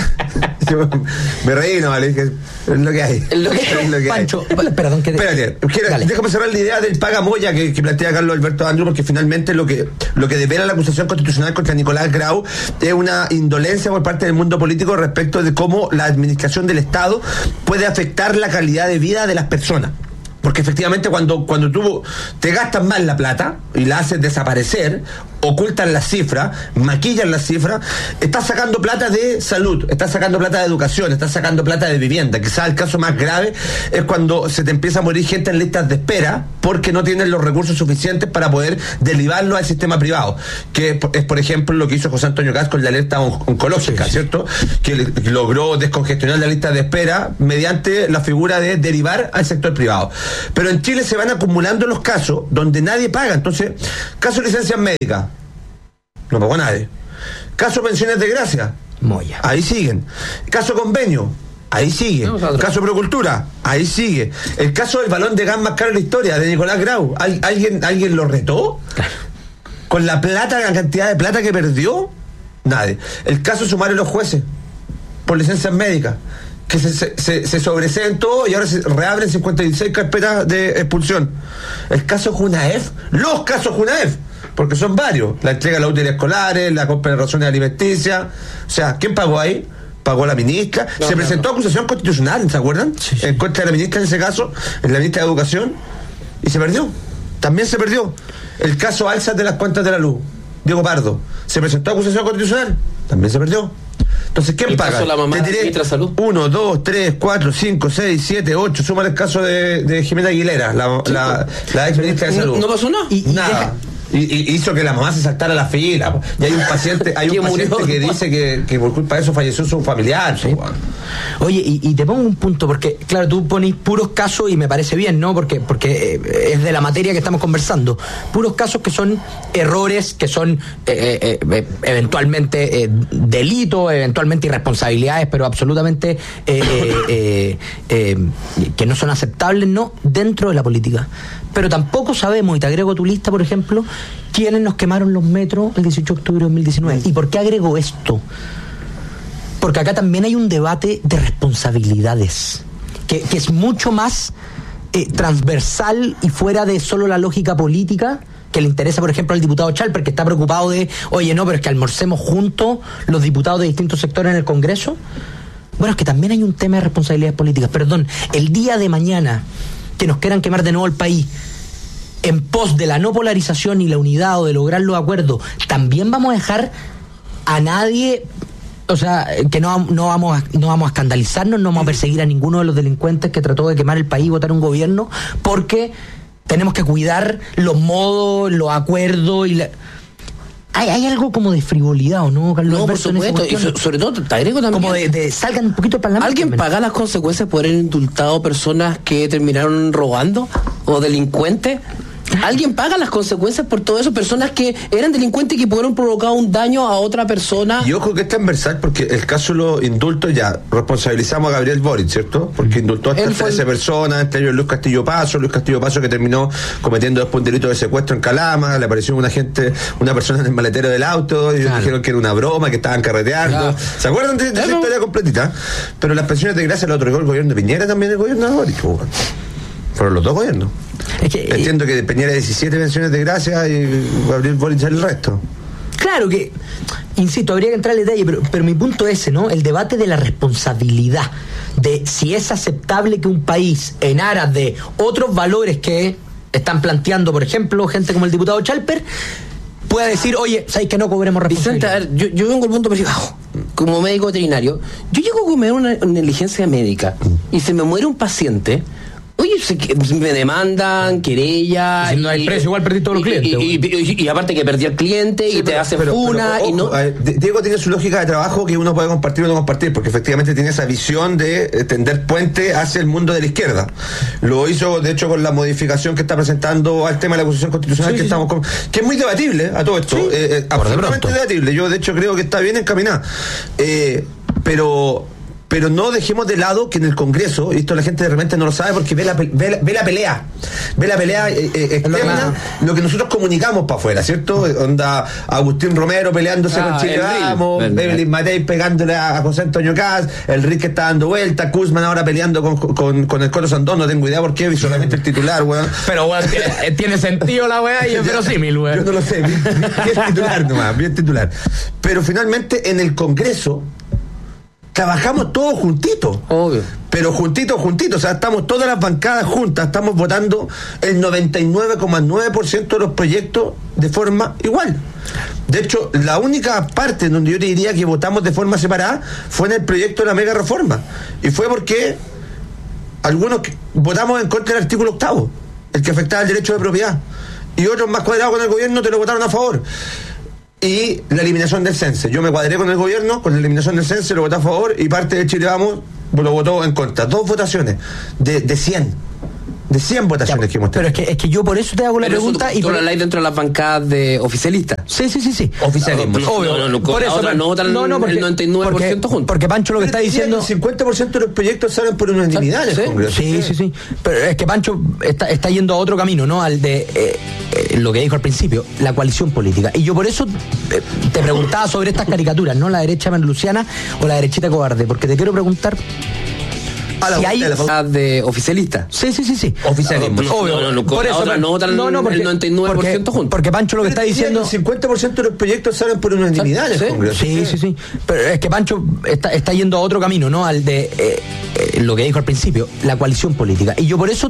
Me reí, no, vale, es lo que hay. Es lo que Pancho, hay. Perdón, Espérate, déjame cerrar la idea del Pagamoya que plantea Carlos Alberto Andrew, porque finalmente lo que devela la acusación constitucional contra Nicolás Grau es una indolencia por parte del mundo político respecto de cómo la administración del Estado puede afectar la calidad de vida de las personas. Porque efectivamente cuando tú te gastas mal la plata y la haces desaparecer, ocultan las cifras, maquillan las cifras, estás sacando plata de salud, estás sacando plata de educación, estás sacando plata de vivienda. Quizás el caso más grave es cuando se te empieza a morir gente en listas de espera porque no tienen los recursos suficientes para poder derivarlo al sistema privado, que es por ejemplo lo que hizo José Antonio Caz con la alerta oncológica, ¿cierto? Que logró descongestionar la lista de espera mediante la figura de derivar al sector privado. Pero en Chile se van acumulando los casos donde nadie paga. Entonces, caso de licencias médicas, no pagó nadie. Caso pensiones de gracia, Moya. Ahí siguen. Caso convenio, ahí sigue. Caso procultura, ahí sigue. El caso del balón de gas más caro de la historia, de Nicolás Grau, ¿alguien lo retó? Con la cantidad de plata que perdió, nadie. El caso sumario de los jueces, por licencias médicas, que se sobreseen todo y ahora se reabren 56 carpetas de expulsión. El caso Junaef, los casos Junaef, porque son varios, la entrega de las útiles escolares, la compra de razones alimenticias, o sea, ¿quién pagó ahí? Pagó la ministra, se presentó acusación constitucional, ¿se acuerdan? Sí. En contra de la ministra en ese caso, en la ministra de Educación, y se perdió, también se perdió. El caso alzas de las cuentas de la luz, Diego Pardo, se presentó acusación constitucional, también se perdió. Entonces, ¿quién paga? Caso la mamá Te diré de Salud. 1, 2, 3, 4, 5, 6, 7, 8. Suma el caso de Jimena Aguilera, la ex ministra de Salud. No pasó nada. Nada. Y hizo que la mamá se saltara a la fila. Y hay un paciente que dice que por culpa de eso falleció su familiar. Sí. Oye, y te pongo un punto, porque claro, tú pones puros casos y me parece bien, ¿no? Porque es de la materia que estamos conversando. Puros casos que son errores, que son eventualmente delitos, eventualmente irresponsabilidades, pero absolutamente que no son aceptables, ¿no? Dentro de la política. Pero tampoco sabemos, y te agrego a tu lista, por ejemplo, quiénes nos quemaron los metros el 18 de octubre de 2019. ¿Y por qué agrego esto? Porque acá también hay un debate de responsabilidades, que es mucho más transversal y fuera de solo la lógica política, que le interesa, por ejemplo, al diputado Chalper, que está preocupado de, oye, no, pero es que almorcemos juntos los diputados de distintos sectores en el Congreso. Bueno, es que también hay un tema de responsabilidades políticas. Perdón, el día de mañana que nos quieran quemar de nuevo el país en pos de la no polarización y la unidad o de lograr los acuerdos, también vamos a dejar a nadie, o sea, que no vamos a escandalizarnos, no vamos a perseguir a ninguno de los delincuentes que trató de quemar el país y votar un gobierno, porque tenemos que cuidar los modos, los acuerdos y Hay algo como de frivolidad, ¿o no, Carlos? No, por supuesto, y sobre todo, te agrego también... Como de salgan un poquito del parlamento. ¿Alguien paga las consecuencias por haber indultado personas que terminaron robando o delincuentes? ¿Alguien paga las consecuencias por todo eso? Personas que eran delincuentes y que pudieron provocar un daño a otra persona. Y ojo que es transversal, porque el caso de los indultos ya responsabilizamos a Gabriel Boric, ¿cierto? Porque indultó a 13 personas, entre ellos Luis Castillo Paso que terminó cometiendo después un delito de secuestro en Calama. Le apareció una persona en el maletero del auto y ellos dijeron que era una broma, que estaban carreteando. ¿Se acuerdan de esa historia completita? Pero las pensiones de gracia lo otorgó el gobierno de Piñera, también el gobierno de Boric. Fueron los dos gobiernos. Entiendo que Piñera 17 pensiones de gracia y Gabriel Boric el resto. Claro que, insisto, habría que entrar al detalle, pero mi punto es ese, ¿no? El debate de la responsabilidad, de si es aceptable que un país, en aras de otros valores que están planteando, por ejemplo, gente como el diputado Chalper, pueda decir, oye, ¿sabes que no cobremos responsabilidad? Vicente, a ver, yo vengo al punto bajo, como médico veterinario. Yo llego a comer una negligencia médica y se me muere un paciente. Oye, me demandan, querella. Si no hay precio, igual perdí todos los clientes. Y aparte que perdí al cliente y te hacen funa. Pero, y no. Diego tiene su lógica de trabajo que uno puede compartir o no compartir, porque efectivamente tiene esa visión de tender puente hacia el mundo de la izquierda. Lo hizo, de hecho, con la modificación que está presentando al tema de la acusación constitucional que es muy debatible a todo esto. Absolutamente debatible. Yo, de hecho, creo que está bien encaminada. Pero no dejemos de lado que en el Congreso, y esto la gente de repente no lo sabe porque ve la pelea externa, lo que nosotros comunicamos para afuera, ¿cierto? Onda Agustín Romero peleándose con Chile Vamos, Evelyn Matei pegándole a José Antonio Caz, el Rick que está dando vuelta, Kuzman ahora peleando con el Coto Sandón, no tengo idea por qué, solamente el titular, weón. Pero weón, tiene sentido la weá y es verosímil, weón. Yo no lo sé, bien titular nomás, bien titular. Pero finalmente en el Congreso trabajamos todos juntitos. Obvio. Pero juntitos. O sea, estamos todas las bancadas juntas, estamos votando el 99,9% de los proyectos de forma igual. De hecho, la única parte donde yo te diría que votamos de forma separada fue en el proyecto de la mega reforma. Y fue porque algunos votamos en contra del artículo 8º, el que afectaba el derecho de propiedad. Y otros más cuadrados con el gobierno te lo votaron a favor. Y la eliminación del CENSE. Yo me cuadré con el gobierno, con la eliminación del CENSE, lo voté a favor, y parte de Chile Vamos lo votó en contra. 2 votaciones de 100. De 100 votaciones que hemos tenido. Pero es que yo por eso te hago la pregunta. ¿Tú lo habláis dentro de las bancadas de oficialistas? Sí. Oficialismo. Obvio. No, por eso no votan el 99% juntos. Porque Pancho lo que está diciendo. El 50% de los proyectos salen por unanimidad en el Congreso. Sí. Pero es que Pancho está yendo a otro camino, ¿no? Al de lo que dijo al principio, la coalición política. Y yo por eso te preguntaba sobre estas caricaturas, ¿no? La derecha merluciana o la derechita cobarde. Porque te quiero preguntar. Si hay de oficialistas. Sí. Oficialismo. Obvio. Por eso no votan el 99% juntos. Porque Pancho lo que está diciendo. El 50% de los proyectos salen por unanimidad en el Congreso. Sí. Pero es que Pancho está yendo a otro camino, ¿no? Al de lo que dijo al principio, la coalición política. Y yo por eso